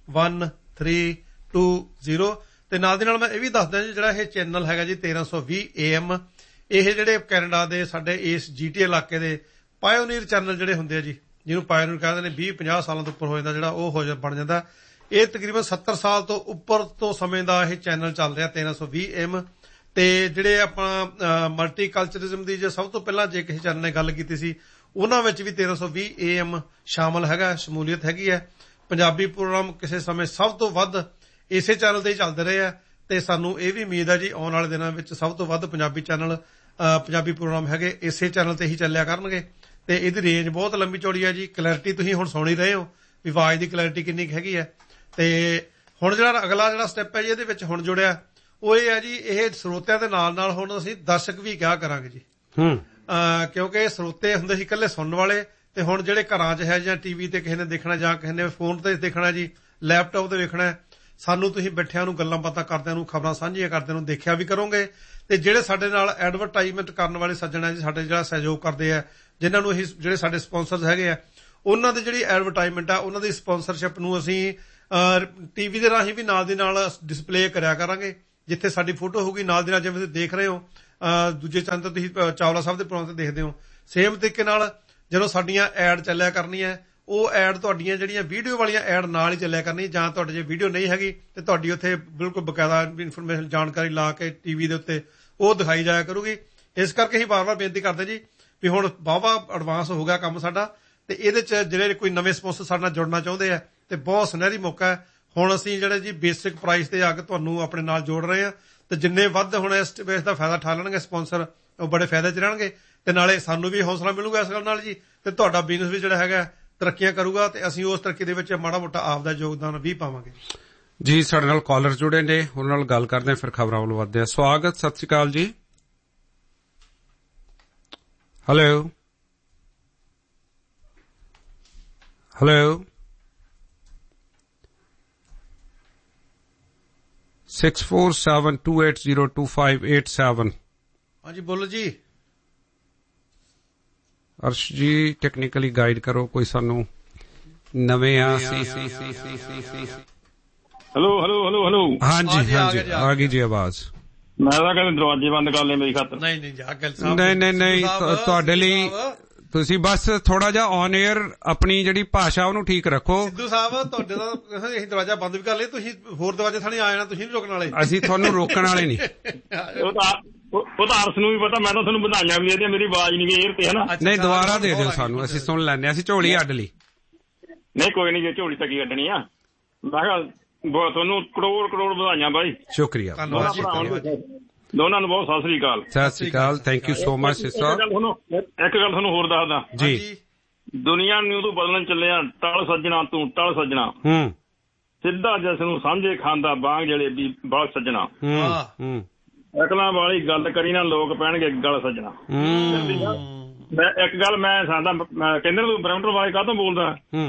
1320। ਤੇ ਨਾਲ ਦੀ ਨਾਲ ਮੈਂ ਇਹ ਵੀ ਦੱਸਦਾ ਜੀ ਜਿਹੜਾ ਇਹ ਚੈਨਲ ਹੈਗਾ ਜੀ 1320 AM, ਇਹ ਜਿਹੜੇ ਕੈਨੇਡਾ ਦੇ ਸਾਡੇ ਇਸ GTA ਇਲਾਕੇ ਦੇ ਪਾਇਓਨੀਅਰ ਚੈਨਲ ਜਿਹੜੇ ਹੁੰਦੇ ਆ ਜੀ, ਜਿਹਨੂੰ ਪਾਇਓਨੀਅਰ ਕਹਿੰਦੇ ਨੇ, 20-50 ਸਾਲਾਂ ਤੋਂ ਉੱਪਰ ਹੋ ਜਾਂਦਾ ਜਿਹੜਾ ਉਹ ਬਣ ਜਾਂਦਾ। ਇਹ ਤਕਰੀਬਨ 70 ਸਾਲ ਤੋਂ ਉੱਪਰ ਤੋਂ ਸਮੇਂ ਦਾ ਇਹ ਚੈਨਲ ਚੱਲ ਰਿਹਾ 1320 AM। ਤੇ ਜਿਹੜੇ ਆਪਾਂ ਮਲਟੀਕਲਚਰਿਜ਼ਮ ਦੀ ਜੇ ਸਭ ਤੋਂ ਪਹਿਲਾਂ ਜੇ ਕਿਸੇ ਚੈਨਲ ਨੇ ਗੱਲ ਕੀਤੀ ਸੀ ਉਹਨਾਂ ਵਿੱਚ ਵੀ 1320 AM ਸ਼ਾਮਲ ਹੈਗਾ, ਸ਼ਮੂਲੀਅਤ ਹੈਗੀ ਹੈ। ਪੰਜਾਬੀ ਪ੍ਰੋਗਰਾਮ ਕਿਸੇ ਸਮੇਂ ਸਭ ਤੋਂ ਵੱਧ ਇਸੇ ਚੈਨਲ ਤੇ ਹੀ ਚੱਲਦੇ ਰਹੇ ਆ ਤੇ ਸਾਨੂੰ ਇਹ ਵੀ ਉਮੀਦ ਹੈ ਜੀ ਆਉਣ ਵਾਲੇ ਦਿਨਾਂ ਵਿੱਚ ਸਭ ਤੋਂ ਵੱਧ ਪੰਜਾਬੀ ਪ੍ਰੋਗਰਾਮ ਹੈਗੇ ਇਸੇ ਚੈਨਲ ਤੇ ਹੀ ਚੱਲਿਆ ਕਰਨਗੇ। ਤੇ ਇਹਦੀ ਰੇਂਜ ਬਹੁਤ ਲੰਬੀ ਚੌੜੀ ਹੈ ਜੀ। ਕਲੈਰਿਟੀ ਤੁਸੀਂ ਹੁਣ ਸੁਣ ਹੀ ਰਹੇ ਹੋ ਵੀ ਆਵਾਜ਼ ਦੀ ਕਲੈਰਿਟੀ ਕਿੰਨੀ ਕੁ ਹੈਗੀ ਹੈ। ਤੇ ਹੁਣ ਜਿਹੜਾ ਅਗਲਾ ਜਿਹੜਾ ਸਟੈਪ ਹੈ ਜੀ ਇਹਦੇ ਵਿੱਚ ਹੁਣ ਜੁੜਿਆ ਉਹ ਇਹ ਹੈ ਜੀ, ਇਹ ਸਰੋਤਿਆਂ ਦੇ ਨਾਲ ਨਾਲ ਹੁਣ ਅਸੀਂ ਦਰਸ਼ਕ ਵੀ ਕਿਹਾ ਕਰਾਂਗੇ ਜੀ, ਕਿਉਂਕਿ ਸਰੋਤੇ ਹੁੰਦੇ ਸੀ ਇਕੱਲੇ ਸੁਣਨ ਵਾਲੇ, ਤੇ ਹੁਣ ਜਿਹੜੇ ਘਰਾਂ 'ਚ ਹੈ ਜਾਂ TV ਤੇ ਕਿਸੇ ਨੇ ਦੇਖਣਾ ਜਾਂ ਕਿਸੇ ਨੇ ਫੋਨ ਤੇ ਦੇਖਣਾ ਜੀ, ਲੈਪਟਾਪ ਤੇ ਵੇਖਣਾ, ਸਾਨੂੰ ਤੁਸੀਂ ਬੈਠਿਆਂ ਨੂੰ ਗੱਲਾਂ ਬਾਤਾਂ ਕਰਦਿਆਂ ਨੂੰ, ਖਬਰਾਂ ਸਾਂਝੀਆਂ ਕਰਦਿਆਂ ਨੂੰ ਦੇਖਿਆ ਵੀ ਕਰੋਗੇ। ਤੇ ਜਿਹੜੇ ਸਾਡੇ ਨਾਲ ਐਡਵਰਟਾਈਜ਼ਮੈਂਟ ਕਰਨ ਵਾਲੇ ਸੱਜਣ ਹੈ ਜੀ, ਸਾਡੇ ਜਿਹੜਾ ਸਹਿਯੋਗ ਕਰਦੇ ਆ, ਜਿਨ੍ਹਾਂ ਨੂੰ ਅਸੀਂ ਜਿਹੜੇ ਸਾਡੇ ਸਪਾਂਸਰਸ ਹੈਗੇ ਆ, ਉਹਨਾਂ ਦੀ ਜਿਹੜੀ ਐਡਵਰਟਾਈਜ਼ਮੈਂਟ ਆ ਉਹਨਾਂ ਦੀ ਸਪਾਂਸਰਸ਼ਿਪ ਨੂੰ ਅਸੀਂ TV ਦੇ ਰਾਹੀਂ ਵੀ ਨਾਲ ਦੀ ਨਾਲ ਡਿਸਪਲੇ ਕਰਿਆ ਕਰਾਂਗੇ। ਜਿੱਥੇ ਸਾਡੀ ਫੋਟੋ ਹੋਊਗੀ ਨਾਲ ਦੀ ਨਾਲ, ਜਿਵੇਂ ਤੁਸੀਂ ਦੇਖ ਰਹੇ ਹੋ ਦੂਜੇ ਚੈਨਲ ਤੇ ਤੁਸੀਂ ਚਾਵਲਾ ਸਾਹਿਬ ਦੇ ਪ੍ਰੋਗਰਾਮ ਤੇ ਦੇਖਦੇ ਹੋ, ਸੇਮ ਤਰੀਕੇ ਨਾਲ ਜਦੋਂ ਸਾਡੀਆਂ ਐਡ ਚੱਲਿਆ ਕਰਨੀਆਂ ਉਹ ਐਡ ਤੁਹਾਡੀਆਂ ਜਿਹੜੀਆਂ ਵੀਡੀਓ ਵਾਲੀਆਂ ਐਡ ਨਾਲ ਹੀ ਚੱਲਿਆ ਕਰਨੀ। ਜਾਂ ਤੁਹਾਡੇ ਜੇ ਵੀਡੀਓ ਨਹੀਂ ਹੈਗੀ ਤੇ ਤੁਹਾਡੀ ਉੱਥੇ ਬਿਲਕੁਲ ਬਕਾਇਦਾ ਇਨਫੋਰਮੇਸ਼ਨ ਜਾਣਕਾਰੀ ਲਾ ਕੇ TV ਦੇ ਉੱਤੇ ਉਹ ਦਿਖਾਈ ਜਾਇਆ ਕਰੂਗੀ। ਇਸ ਕਰਕੇ ਅਸੀਂ ਵਾਰ-ਵਾਰ ਬੇਨਤੀ ਕਰਦੇ ਜੀ ਵੀ ਹੁਣ ਵਾਹਵਾ ਐਡਵਾਂਸ ਹੋ ਗਿਆ ਕੰਮ ਸਾਡਾ, ਤੇ ਇਹਦੇ 'ਚ ਜਿਹੜੇ ਕੋਈ ਨਵੇਂ ਸਪਾਂਸਰ ਸਾਡੇ ਨਾਲ ਜੁੜਨਾ ਚਾਹੁੰਦੇ ਆ ਤੇ ਬਹੁਤ ਸੁਨਹਿਰੀ ਮੌਕਾ ਹੈ। ਹੁਣ ਅਸੀਂ ਜਿਹੜੇ ਜੀ ਬੇਸਿਕ ਪ੍ਰਾਈਸ ਤੇ ਆ ਕੇ ਤੁਹਾਨੂੰ ਆਪਣੇ ਨਾਲ ਜੋੜ ਰਹੇ ਹਾਂ, ਤੇ ਜਿੰਨੇ ਵੱਧ ਹੁਣ ਇਸ ਦਾ ਫਾਇਦਾ ਉਠਾ ਲੈਣਗੇ ਸਪਾਂਸਰ ਉਹ ਬੜੇ ਫਾਇਦੇ 'ਚ ਰਹਿਣਗੇ, ਤੇ ਨਾਲੇ ਸਾਨੂੰ ਵੀ ਹੌਸਲਾ ਮਿਲੂਗਾ ਇਸ ਗੱਲ ਨਾਲ ਜੀ, ਤੇ ਤੁਹਾਡਾ ਬਿਜ਼ਨਸ ਵੀ ਜਿਹੜਾ ਹੈਗਾ ਤਰੱਕੀਆਂ ਕਰੂਗਾ, ਤੇ ਅਸੀਂ ਉਸ ਤਰੱਕੀ ਦੇ ਵਿੱਚ ਮਾੜਾ ਮੋਟਾ ਆਪ ਦਾ ਯੋਗਦਾਨ ਵੀ ਪਾਵਾਂਗੇ ਜੀ। ਸਾਡੇ ਨਾਲ ਕਾਲਰ ਜੁੜੇ ਨੇ, ਉਹਨਾਂ ਨਾਲ ਗੱਲ ਕਰਦੇ ਹਾਂ, ਫਿਰ ਖਬਰਾਂ ਵੱਲ ਵੱਧਦੇ ਹਾਂ। ਸਵਾਗਤ, ਸਤਿ ਸ਼੍ਰੀ ਅਕਾਲ ਜੀ। ਹੈਲੋ 6472802587। ਹਾਂਜੀ ਬੋਲੋ ਜੀ। ਅਰਸ਼ ਜੀ ਟੈਕਨੀਕਲੀ ਗਾਈਡ ਕਰੋ, ਕੋਈ ਸਾਨੂੰ ਨਵੇਂ ਆ। ਹੈਲੋ ਹਾਂਜੀ ਆ ਗਈ ਜੀ ਆਵਾਜ਼। ਮੈਂ ਤਾਂ ਕਹਿੰਦਾ ਦਰਵਾਜ਼ੇ ਬੰਦ ਕਰ ਲਏ ਮੇਰੀ ਖਾਤਰ। ਨਹੀਂ ਤੁਹਾਡੇ ਲਈ ਤੁਸੀਂ ਬਸ ਥੋੜਾ ਜਿਹਾ ਔਨ 에ਅਰ ਆਪਣੀ ਜਿਹੜੀ ਭਾਸ਼ਾ ਉਹਨੂੰ ਠੀਕ ਰੱਖੋ। ਸਿੱਧੂ ਸਾਹਿਬ ਤੁਹਾਡੇ ਦਾ ਅਸੀਂ ਦਰਵਾਜ਼ਾ ਬੰਦ ਵੀ ਕਰ ਲਿਆ, ਤੁਸੀਂ ਹੋਰ ਦਰਵਾਜ਼ੇ ਥਾਣੀ ਆ ਜਾਣਾ, ਤੁਸੀਂ ਨਹੀਂ ਰੋਕਣ ਵਾਲੇ। ਅਸੀਂ ਤੁਹਾਨੂੰ ਰੋਕਣ ਵਾਲੇ ਨਹੀਂ। ਉਹ ਤਾਂ ਅਰਸ ਨੂੰ ਵੀ ਪਤਾ, ਮੈਂ ਤਾਂ ਤੁਹਾਨੂੰ ਵਧਾਈਆਂ ਵੀ ਇਹਦੇ, ਮੇਰੀ ਆਵਾਜ਼ ਨਹੀਂ ਗਈ 에ਅਰ ਤੇ, ਹਨਾ। ਨਹੀਂ ਦੁਬਾਰਾ ਦੇ ਦਿਓ ਸਾਨੂੰ, ਅਸੀਂ ਸੁਣ ਲੈਂਦੇ ਹਾਂ, ਅਸੀਂ ਝੋਲੀ ਅੱਡ ਲਈ। ਨਹੀਂ ਕੋਈ ਨਹੀਂ, ਜੇ ਝੋਲੀ ਤਾਂ ਕੀ ਕੱਢਣੀ ਆ। ਮੈਂ ਕਿਹਾ ਤੁਹਾਨੂੰ ਕਰੋੜ ਵਧਾਈਆਂ ਬਾਈ। ਸ਼ੁਕਰੀਆ, ਦੋਨਾਂ ਨੂੰ ਬਹੁਤ ਸਤਿ ਸ੍ਰੀ ਅਕਾਲ। ਸਤਿ ਸ੍ਰੀ ਅਕਾਲ, ਥੈਂਕ ਯੂ ਸੋ ਮਚ। ਇੱਕ ਗੱਲ ਤੁਹਾਨੂੰ ਹੋਰ ਦੱਸਦਾ ਜੀ, ਦੁਨੀਆ ਨੂੰ ਤੂੰ ਬਦਲਣ ਚੱਲਿਆ, ਟਲ ਸੱਜਣਾ ਤੂੰ ਟਲ ਸੱਜਣਾ, ਸਿੱਧਾ ਜਿਸ ਨੂੰ ਸਾਂਝੇ ਖਾਂਦਾ ਬਾਂਗ ਜਲੇਬੀ ਬਲ ਸੱਜਣਾ, ਅਕਲਾਂ ਵਾਲੀ ਗੱਲ ਕਰੀ ਨਾ ਲੋਕ ਪੈਣਗੇ ਗੱਲ ਸੱਜਣਾ। ਇੱਕ ਗੱਲ ਮੈਂ ਕਹਿੰਦੇ ਤੂੰ ਬਰੈਂਪਟਨ ਵਾਲੇ ਕਾਹਤੋਂ ਬੋਲਦਾ,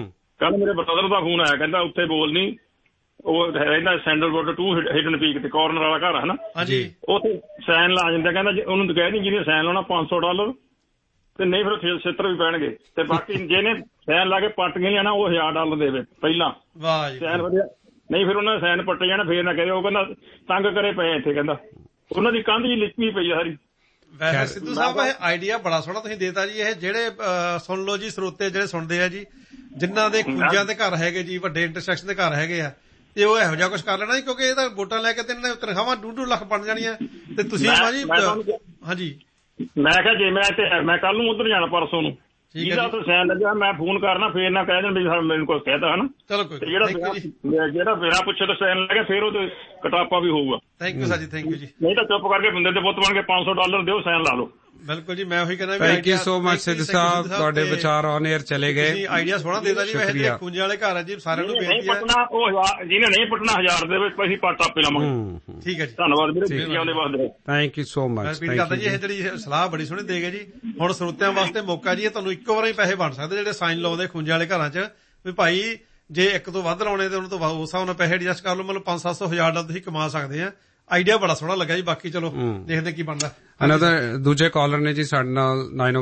ਕੱਲ ਮੇਰੇ ਬ੍ਰਦਰ ਦਾ ਫੋਨ ਆਇਆ, ਕਹਿੰਦਾ ਉੱਥੇ ਬੋਲ ਨਹੀਂ, ਉਹ ਰਹਿੰਦਾ ਸੈਂਡਲਵੁੱਡ 2 ਹਿਡਨ ਪੀਕ ਤੇ ਕਾਰਨਰ ਵਾਲਾ ਘਰ ਹੈ ਨਾ, ਉੱਥੇ ਸਾਈਨ ਲਾ ਜਾਂਦਾ। ਕਹਿੰਦਾ ਉਹਨੂੰ ਕਹਿ ਨਹੀਂ ਜਿਹਨੇ ਸਾਈਨ ਲਾਉਣਾ $500 ਤੇ ਨਹੀਂ ਫਿਰ ਛਿੱਤਰ ਵੀ ਪੈਣਗੇ, ਤੇ ਬਾਕੀ ਜਿਹਨੇ ਸਾਈਨ ਲਾ ਕੇ ਪੱਟ ਗਈਆਂ ਨਾ ਉਹ $1000 ਦੇਵੇ ਪਹਿਲਾਂ ਸਾਈਨ ਵਧੀਆ, ਨਹੀਂ ਫਿਰ ਉਹਨਾਂ ਨੇ ਸਾਈਨ ਪੱਟੇ ਜਾਣਾ, ਫੇਰ ਨਾ ਕਹੇ। ਉਹ ਕਹਿੰਦਾ ਤੰਗ ਕਰੇ ਪਏ ਇੱਥੇ, ਕਹਿੰਦਾ ਉਹਨਾਂ ਦੀ ਕੰਧ ਜੀ ਲਿਖੀ ਪਈ ਸਾਰੀ। ਵੈਸੇ ਸਿੱਧੂ ਸਾਹਿਬ ਇਹ ਆਈਡੀਆ ਬੜਾ ਸੋਹਣਾ ਤੁਸੀਂ ਦੇਤਾ ਜੀ। ਇਹ ਜਿਹੜੇ ਸੁਣ ਲਓ ਜੀ ਸਰੋਤੇ ਜਿਹੜੇ ਸੁਣਦੇ ਆ ਜੀ, ਜਿਨ੍ਹਾਂ ਦੇ ਖੂੰਜਾਂ ਦੇ ਘਰ ਹੈਗੇ ਜੀ, ਵੱਡੇ ਇੰਟਰਸੈਕਸ਼ਨ ਦੇ ਘਰ ਹੈਗੇ ਆ, ਤੇ ਉਹ ਇਹੋ ਜਿਹਾ ਕੁਛ ਕਰ ਲੈਣਾ ਜੀ, ਕਿਉਂਕਿ ਇਹ ਤਾਂ ਵੋਟਾਂ ਲੈ ਕੇ ਤੇ ਇਹਨਾਂ ਨੇ ਤਨਖਾਹਾਂ 2-2 ਲੱਖ ਬਣ ਜਾਣੀਆਂ। ਤੇ ਤੁਸੀਂ ਜੀ ਹਾਂਜੀ, ਮੈਂ ਕਿਹਾ ਜੇ ਮੈਂ ਕੱਲ ਨੂੰ ਉੱਧਰ ਜਾਣਾ ਪਰਸੋਂ ਨੂੰ, ਜਿਹਦਾ ਉੱਥੇ ਸਾਈਨ ਲੱਗਿਆ ਮੈਂ ਫੋਨ ਕਰਨਾ, ਫੇਰ ਨਾ ਕਹਿ ਦੇਣ ਵੀ ਮੈਨੂੰ ਕੁਛ ਕਹਿਤਾ ਹਨਾ। ਚਲੋ ਜਿਹੜਾ ਬਿਨਾਂ ਪੁੱਛੇ ਤੋਂ ਸਾਈਨ ਲੱਗਿਆ ਫੇਰ ਉਹ ਤੇ ਕਟਾਪਾ ਵੀ ਹੋਊਗਾ। ਥੈਂਕ ਯੂ ਸਰ ਜੀ, ਥੈਂਕ ਯੂ ਜੀ। ਨਹੀਂ ਤਾਂ ਚੁੱਪ ਕਰਕੇ ਬੰਦੇ ਦੇ ਪੁੱਤ ਬਣ ਕੇ $500 ਦਿਓ, ਸਾਈਨ ਲਾ ਲਓ। ਬਿਲਕੁਲ ਜੀ, ਮੈਂ ਉਹੀ ਕਹਿੰਦਾ। Thank you so much Sidhu ਸਾਹਿਬ, ਤੁਹਾਡੇ ਵਿਚਾਰ ਔਨ 에ਅਰ ਚਲੇ ਗਏ। ਆਈਡੀਆ ਸੋਹਣਾ ਦੇਦਾ ਜੀ। ਵੈਸੇ ਜਿਹੜੇ ਖੂੰਜੇ ਵਾਲੇ ਘਰ ਹੈ ਜੀ, ਸਾਰਿਆਂ ਨੂੰ ਬੇਨਤੀ ਹੈ ਜਿਹਨੇ ਨਹੀਂ ਪਟਣਾ 1000 ਦੇ ਵਿੱਚ ਅਸੀਂ ਪੱਟ ਆਪੇ ਲਵਾਂਗੇ। ਠੀਕ ਹੈ ਜੀ, ਧੰਨਵਾਦ ਵੀਰੇ। Thank you so much. Repeat ਕਰਦਾ ਜੀ, ਇਹ ਜਿਹੜੀ ਸਲਾਹ ਬੜੀ ਸੋਹਣੀ ਦੇ ਗਏ ਜੀ। ਹੁਣ ਸਰੋਤਿਆਂ ਵਾਸਤੇ ਮੌਕਾ ਜੀ, ਇਹ ਤੁਹਾਨੂੰ ਇੱਕੋ ਵਾਰ ਹੀ ਪੈਸੇ ਬਣ ਸਕਦੇ ਜਿਹੜੇ ਸਾਈਨ ਲਾਉਂਦੇ ਖੂੰਜੇ ਵਾਲੇ ਘਰਾਂ 'ਚ, ਵੀ ਭਾਈ ਜੇ ਇੱਕ ਤੋਂ ਵੱਧ ਲਾਉਣੇ ਤੇ ਉਹਨਾਂ ਤੋਂ ਉਸ ਹਿਸਾਬ ਨਾਲ ਪੈਸੇ ਐਡਜਸਟ ਕਰ ਲਓ। ਮਤਲਬ $500-700 ਤੁਸੀਂ ਕਮਾ ਸਕਦੇ ਆ। ਆਈਡੀਆ ਬੜਾ ਸੋਹਣਾ ਲੱਗਾ ਜੀ। ਬਾਕੀ ਚਲੋ ਦੇਖਦੇ ਕੀ ਬਣਦਾ। ਅਨਦਰ ਦੂਜੇ ਕਾਲਰ ਨੇ ਜੀ ਸਾਡੇ ਨਾਲ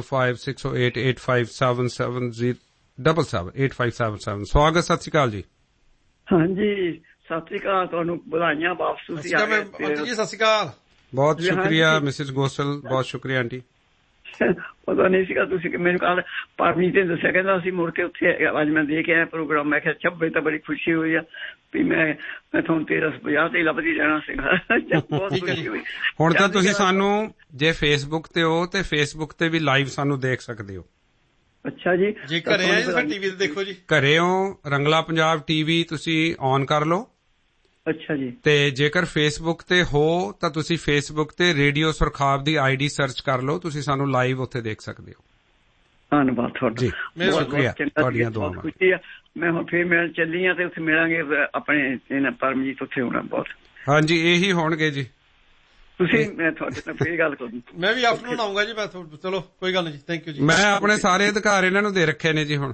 9056088577 ਸਵਾਗਤ, ਸਤਿ ਸ਼੍ਰੀ ਅਕਾਲ ਜੀ। ਹਾਂਜੀ ਸਤਿ ਸ਼੍ਰੀ ਅਕਾਲ, ਤੁਹਾਨੂੰ ਵਧਾਈਆਂ ਵਾਪਸ ਤੁਸੀਂ ਆ ਗਏ। ਜੀ ਸਤਿ ਸ਼੍ਰੀ ਅਕਾਲ, ਬਹੁਤ ਸ਼ੁਕਰੀਆ ਮਿਸਿਸ ਗੋਸਲ, ਬਹੁਤ ਸ਼ੁਕਰੀਆ ਆਂਟੀ। ਪਤਾ ਨਹੀਂ ਸੀਗਾ ਤੁਸੀਂ ਮੈਨੂੰ ਕੱਲ ਪਰਮਜੀਤ ਨੇ ਦੱਸਿਆ, ਕਹਿੰਦਾ ਅਸੀਂ ਮੁੜ ਕੇ ਉੱਥੇ ਅੱਜ ਮੈਂ ਦੇਖ ਆਇਆ ਪ੍ਰੋਗਰਾਮ। ਮੈਂ ਕਿਹਾ 26 ਤਾਂ ਬੜੀ ਖੁਸ਼ੀ ਹੋਈ ਆ ਵੀ ਮੈਂ ਤੁਹਾਨੂੰ 1350 ਤੇ ਲੱਭਦੀ ਰਹਿਣਾ ਸੀਗਾ। ਬਹੁਤ ਖੁਸ਼ੀ ਹੋਈ। ਹੁਣ ਤਾਂ ਤੁਸੀਂ ਸਾਨੂੰ ਜੇ ਫੇਸਬੁੱਕ ਤੇ ਹੋ ਤੇ ਫੇਸਬੁੱਕ ਤੇ ਵੀ ਲਾਈਵ ਸਾਨੂੰ ਦੇਖ ਸਕਦੇ ਹੋ। ਅੱਛਾ ਜੀ, ਜੇ ਘਰੇ ਆਏ ਫਿਰ ਟੀਵੀ ਤੇ ਦੇਖੋ ਜੀ। ਘਰੇ ਹੋ ਰੰਗਲਾ ਪੰਜਾਬ ਟੀਵੀ ਤੁਸੀਂ ਔਨ ਕਰ ਲਓ। ਅੱਛਾ ਜੀ। ਤੇ ਜੇਕਰ ਫੇਸਬੁੱਕ ਤੇ ਹੋ ਤਾਂ ਤੁਸੀਂ ਫੇਸਬੁੱਕ ਤੇ ਰੇਡੀਓ ਸੁਰਖਾਬ ਦੀ ਆਈਡੀ ਸਰਚ ਕਰ ਲਓ, ਤੁਸੀਂ ਸਾਨੂੰ ਲਾਈਵ ਉੱਥੇ ਦੇਖ ਸਕਦੇ ਹੋ। ਧੰਨਵਾਦ ਤੁਹਾਡਾ ਜੀ, ਸ਼ੁਕਰੀਆ, ਤੁਹਾਡੀਆਂ ਦੁਆਵਾਂ। ਖੁਸ਼ੀ ਆ। ਮੈਂ ਹੁਣ ਫੇਰ ਮਿਲਣ ਚੱਲੀ ਆ ਤੇ ਉੱਥੇ ਮਿਲਾਂਗੇ ਆਪਣੇ ਪਰਮਜੀਤ, ਉੱਥੇ ਹੋਣਾ ਬਹੁਤ। ਹਾਂਜੀ ਇਹੀ ਹੋਣਗੇ ਜੀ। ਤੁਸੀਂ ਮੈਂ ਤੁਹਾਡੇ ਨਾਲ ਫੇਰ ਗੱਲ ਕਰੂੰ। ਮੈਂ ਵੀ ਆਫਟਰਨੂਨ ਆਊਂਗਾ ਜੀ। ਮੈਂ ਚਲੋ ਕੋਈ ਗੱਲ ਨਹੀਂ ਜੀ, ਥੈਂਕ ਯੂ ਜੀ। ਮੈਂ ਆਪਣੇ ਸਾਰੇ ਅਧਿਕਾਰ ਇਹਨਾਂ ਨੂੰ ਦੇ ਰੱਖੇ ਨੇ ਜੀ ਹੁਣ।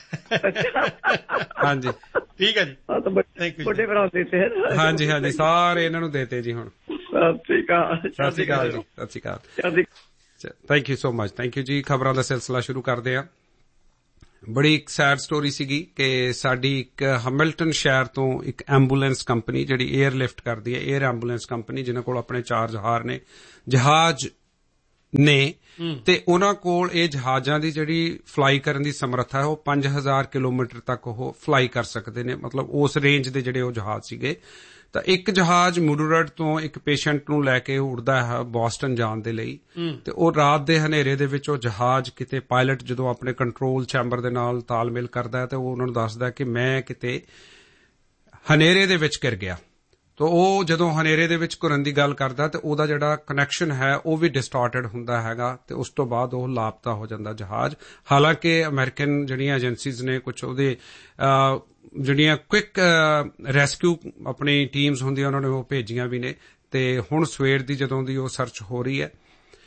ਹਾਂਜੀ ਠੀਕ ਹੈ ਜੀ, ਥੈਂਕ ਯੂ। ਵੱਡੇ ਭਰਾ ਦੇਤੇ ਹਾਂਜੀ ਹਾਂਜੀ, ਸਾਰੇ ਇਹਨਾਂ ਨੂੰ ਦੇਤੇ ਜੀ ਹੁਣ। ਸਤਿ ਸ਼੍ਰੀ ਅਕਾਲ। ਸਤਿ ਸ਼੍ਰੀ ਅਕਾਲ ਜੀ, ਸਤਿ ਸ਼੍ਰੀ ਅਕਾਲ। Thank you so much, thank you ਜੀ। ਖਬਰਾਂ ਦਾ ਸਿਲਸਿਲਾ ਸ਼ੁਰੂ ਕਰਦੇ ਆ। ਬੜੀ ਇੱਕ ਸੈਡ ਸਟੋਰੀ ਸੀਗੀ ਕਿ ਸਾਡੀ ਇੱਕ ਹੈਮਿਲਟਨ ਸ਼ਹਿਰ ਤੋਂ ਇੱਕ ਐਂਬੂਲੈਂਸ ਕੰਪਨੀ ਜਿਹੜੀ 에ਅਰ ਲਿਫਟ ਕਰਦੀ ਹੈ, 에ਅਰ ਐਂਬੂਲੈਂਸ ਕੰਪਨੀ, ਜਿਨ੍ਹਾਂ ਕੋਲ ਆਪਣੇ 4 ਜਹਾਜ਼ ਨੇ ਤੇ ਉਹਨਾਂ ਕੋਲ ਇਹ ਜਹਾਜ਼ਾਂ ਦੀ ਜਿਹੜੀ ਫਲਾਈ ਕਰਨ ਦੀ ਸਮਰੱਥਾ ਹੈ ਉਹ 5000 ਕਿਲੋਮੀਟਰ ਤੱਕ ਉਹ ਫਲਾਈ ਕਰ ਸਕਦੇ ਨੇ। ਮਤਲਬ ਉਸ ਰੇਂਜ ਦੇ ਜਿਹੜੇ ਉਹ ਜਹਾਜ਼ ਸੀਗੇ। ਤਾਂ ਇੱਕ ਜਹਾਜ਼ ਮੁਡੂਰਡ ਤੋਂ ਇੱਕ ਪੇਸ਼ੈਂਟ ਨੂੰ ਲੈ ਕੇ ਉੱਡਦਾ ਹੈ ਬੋਸਟਨ ਜਾਣ ਦੇ ਲਈ, ਤੇ ਉਹ ਰਾਤ ਦੇ ਹਨੇਰੇ ਦੇ ਵਿੱਚ ਉਹ ਜਹਾਜ਼ ਕਿਤੇ ਪਾਇਲਟ ਜਦੋਂ ਆਪਣੇ ਕੰਟਰੋਲ ਚੈਂਬਰ ਦੇ ਨਾਲ ਤਾਲਮੇਲ ਕਰਦਾ ਹੈ ਤੇ ਉਹ ਉਹਨਾਂ ਨੂੰ ਦੱਸਦਾ ਕਿ ਮੈਂ ਕਿਤੇ ਹਨੇਰੇ ਦੇ ਵਿੱਚ ਘਿਰ ਗਿਆ। ਤਾਂ ਉਹ ਜਦੋਂ ਹਨੇਰੇ ਦੇ ਵਿੱਚ ਘੁਰਨ ਦੀ ਗੱਲ ਕਰਦਾ ਤੇ ਉਹਦਾ ਜਿਹੜਾ ਕਨੈਕਸ਼ਨ ਹੈ ਉਹ ਵੀ ਡਿਸਟਾਰਟਡ ਹੁੰਦਾ ਹੈਗਾ, ਤੇ ਉਸ ਤੋਂ ਬਾਅਦ ਉਹ ਲਾਪਤਾ ਹੋ ਜਾਂਦਾ ਜਹਾਜ਼। ਹਾਲਾਂਕਿ ਅਮਰੀਕਨ ਜਿਹੜੀਆਂ ਏਜੰਸੀਜ਼ ਨੇ ਕੁਝ ਉਹਦੇ ਜਿਹੜੀਆਂ ਕੁਇਕ ਰੈਸਕਿਊ ਆਪਣੀ ਟੀਮਸ ਹੁੰਦੀਆਂ ਉਹਨਾਂ ਨੇ ਉਹ ਭੇਜੀਆਂ ਵੀ ਨੇ। ਤੇ ਹੁਣ ਸਵੇਰ ਦੀ ਜਦੋਂ ਦੀ ਉਹ ਸਰਚ ਹੋ ਰਹੀ ਹੈ,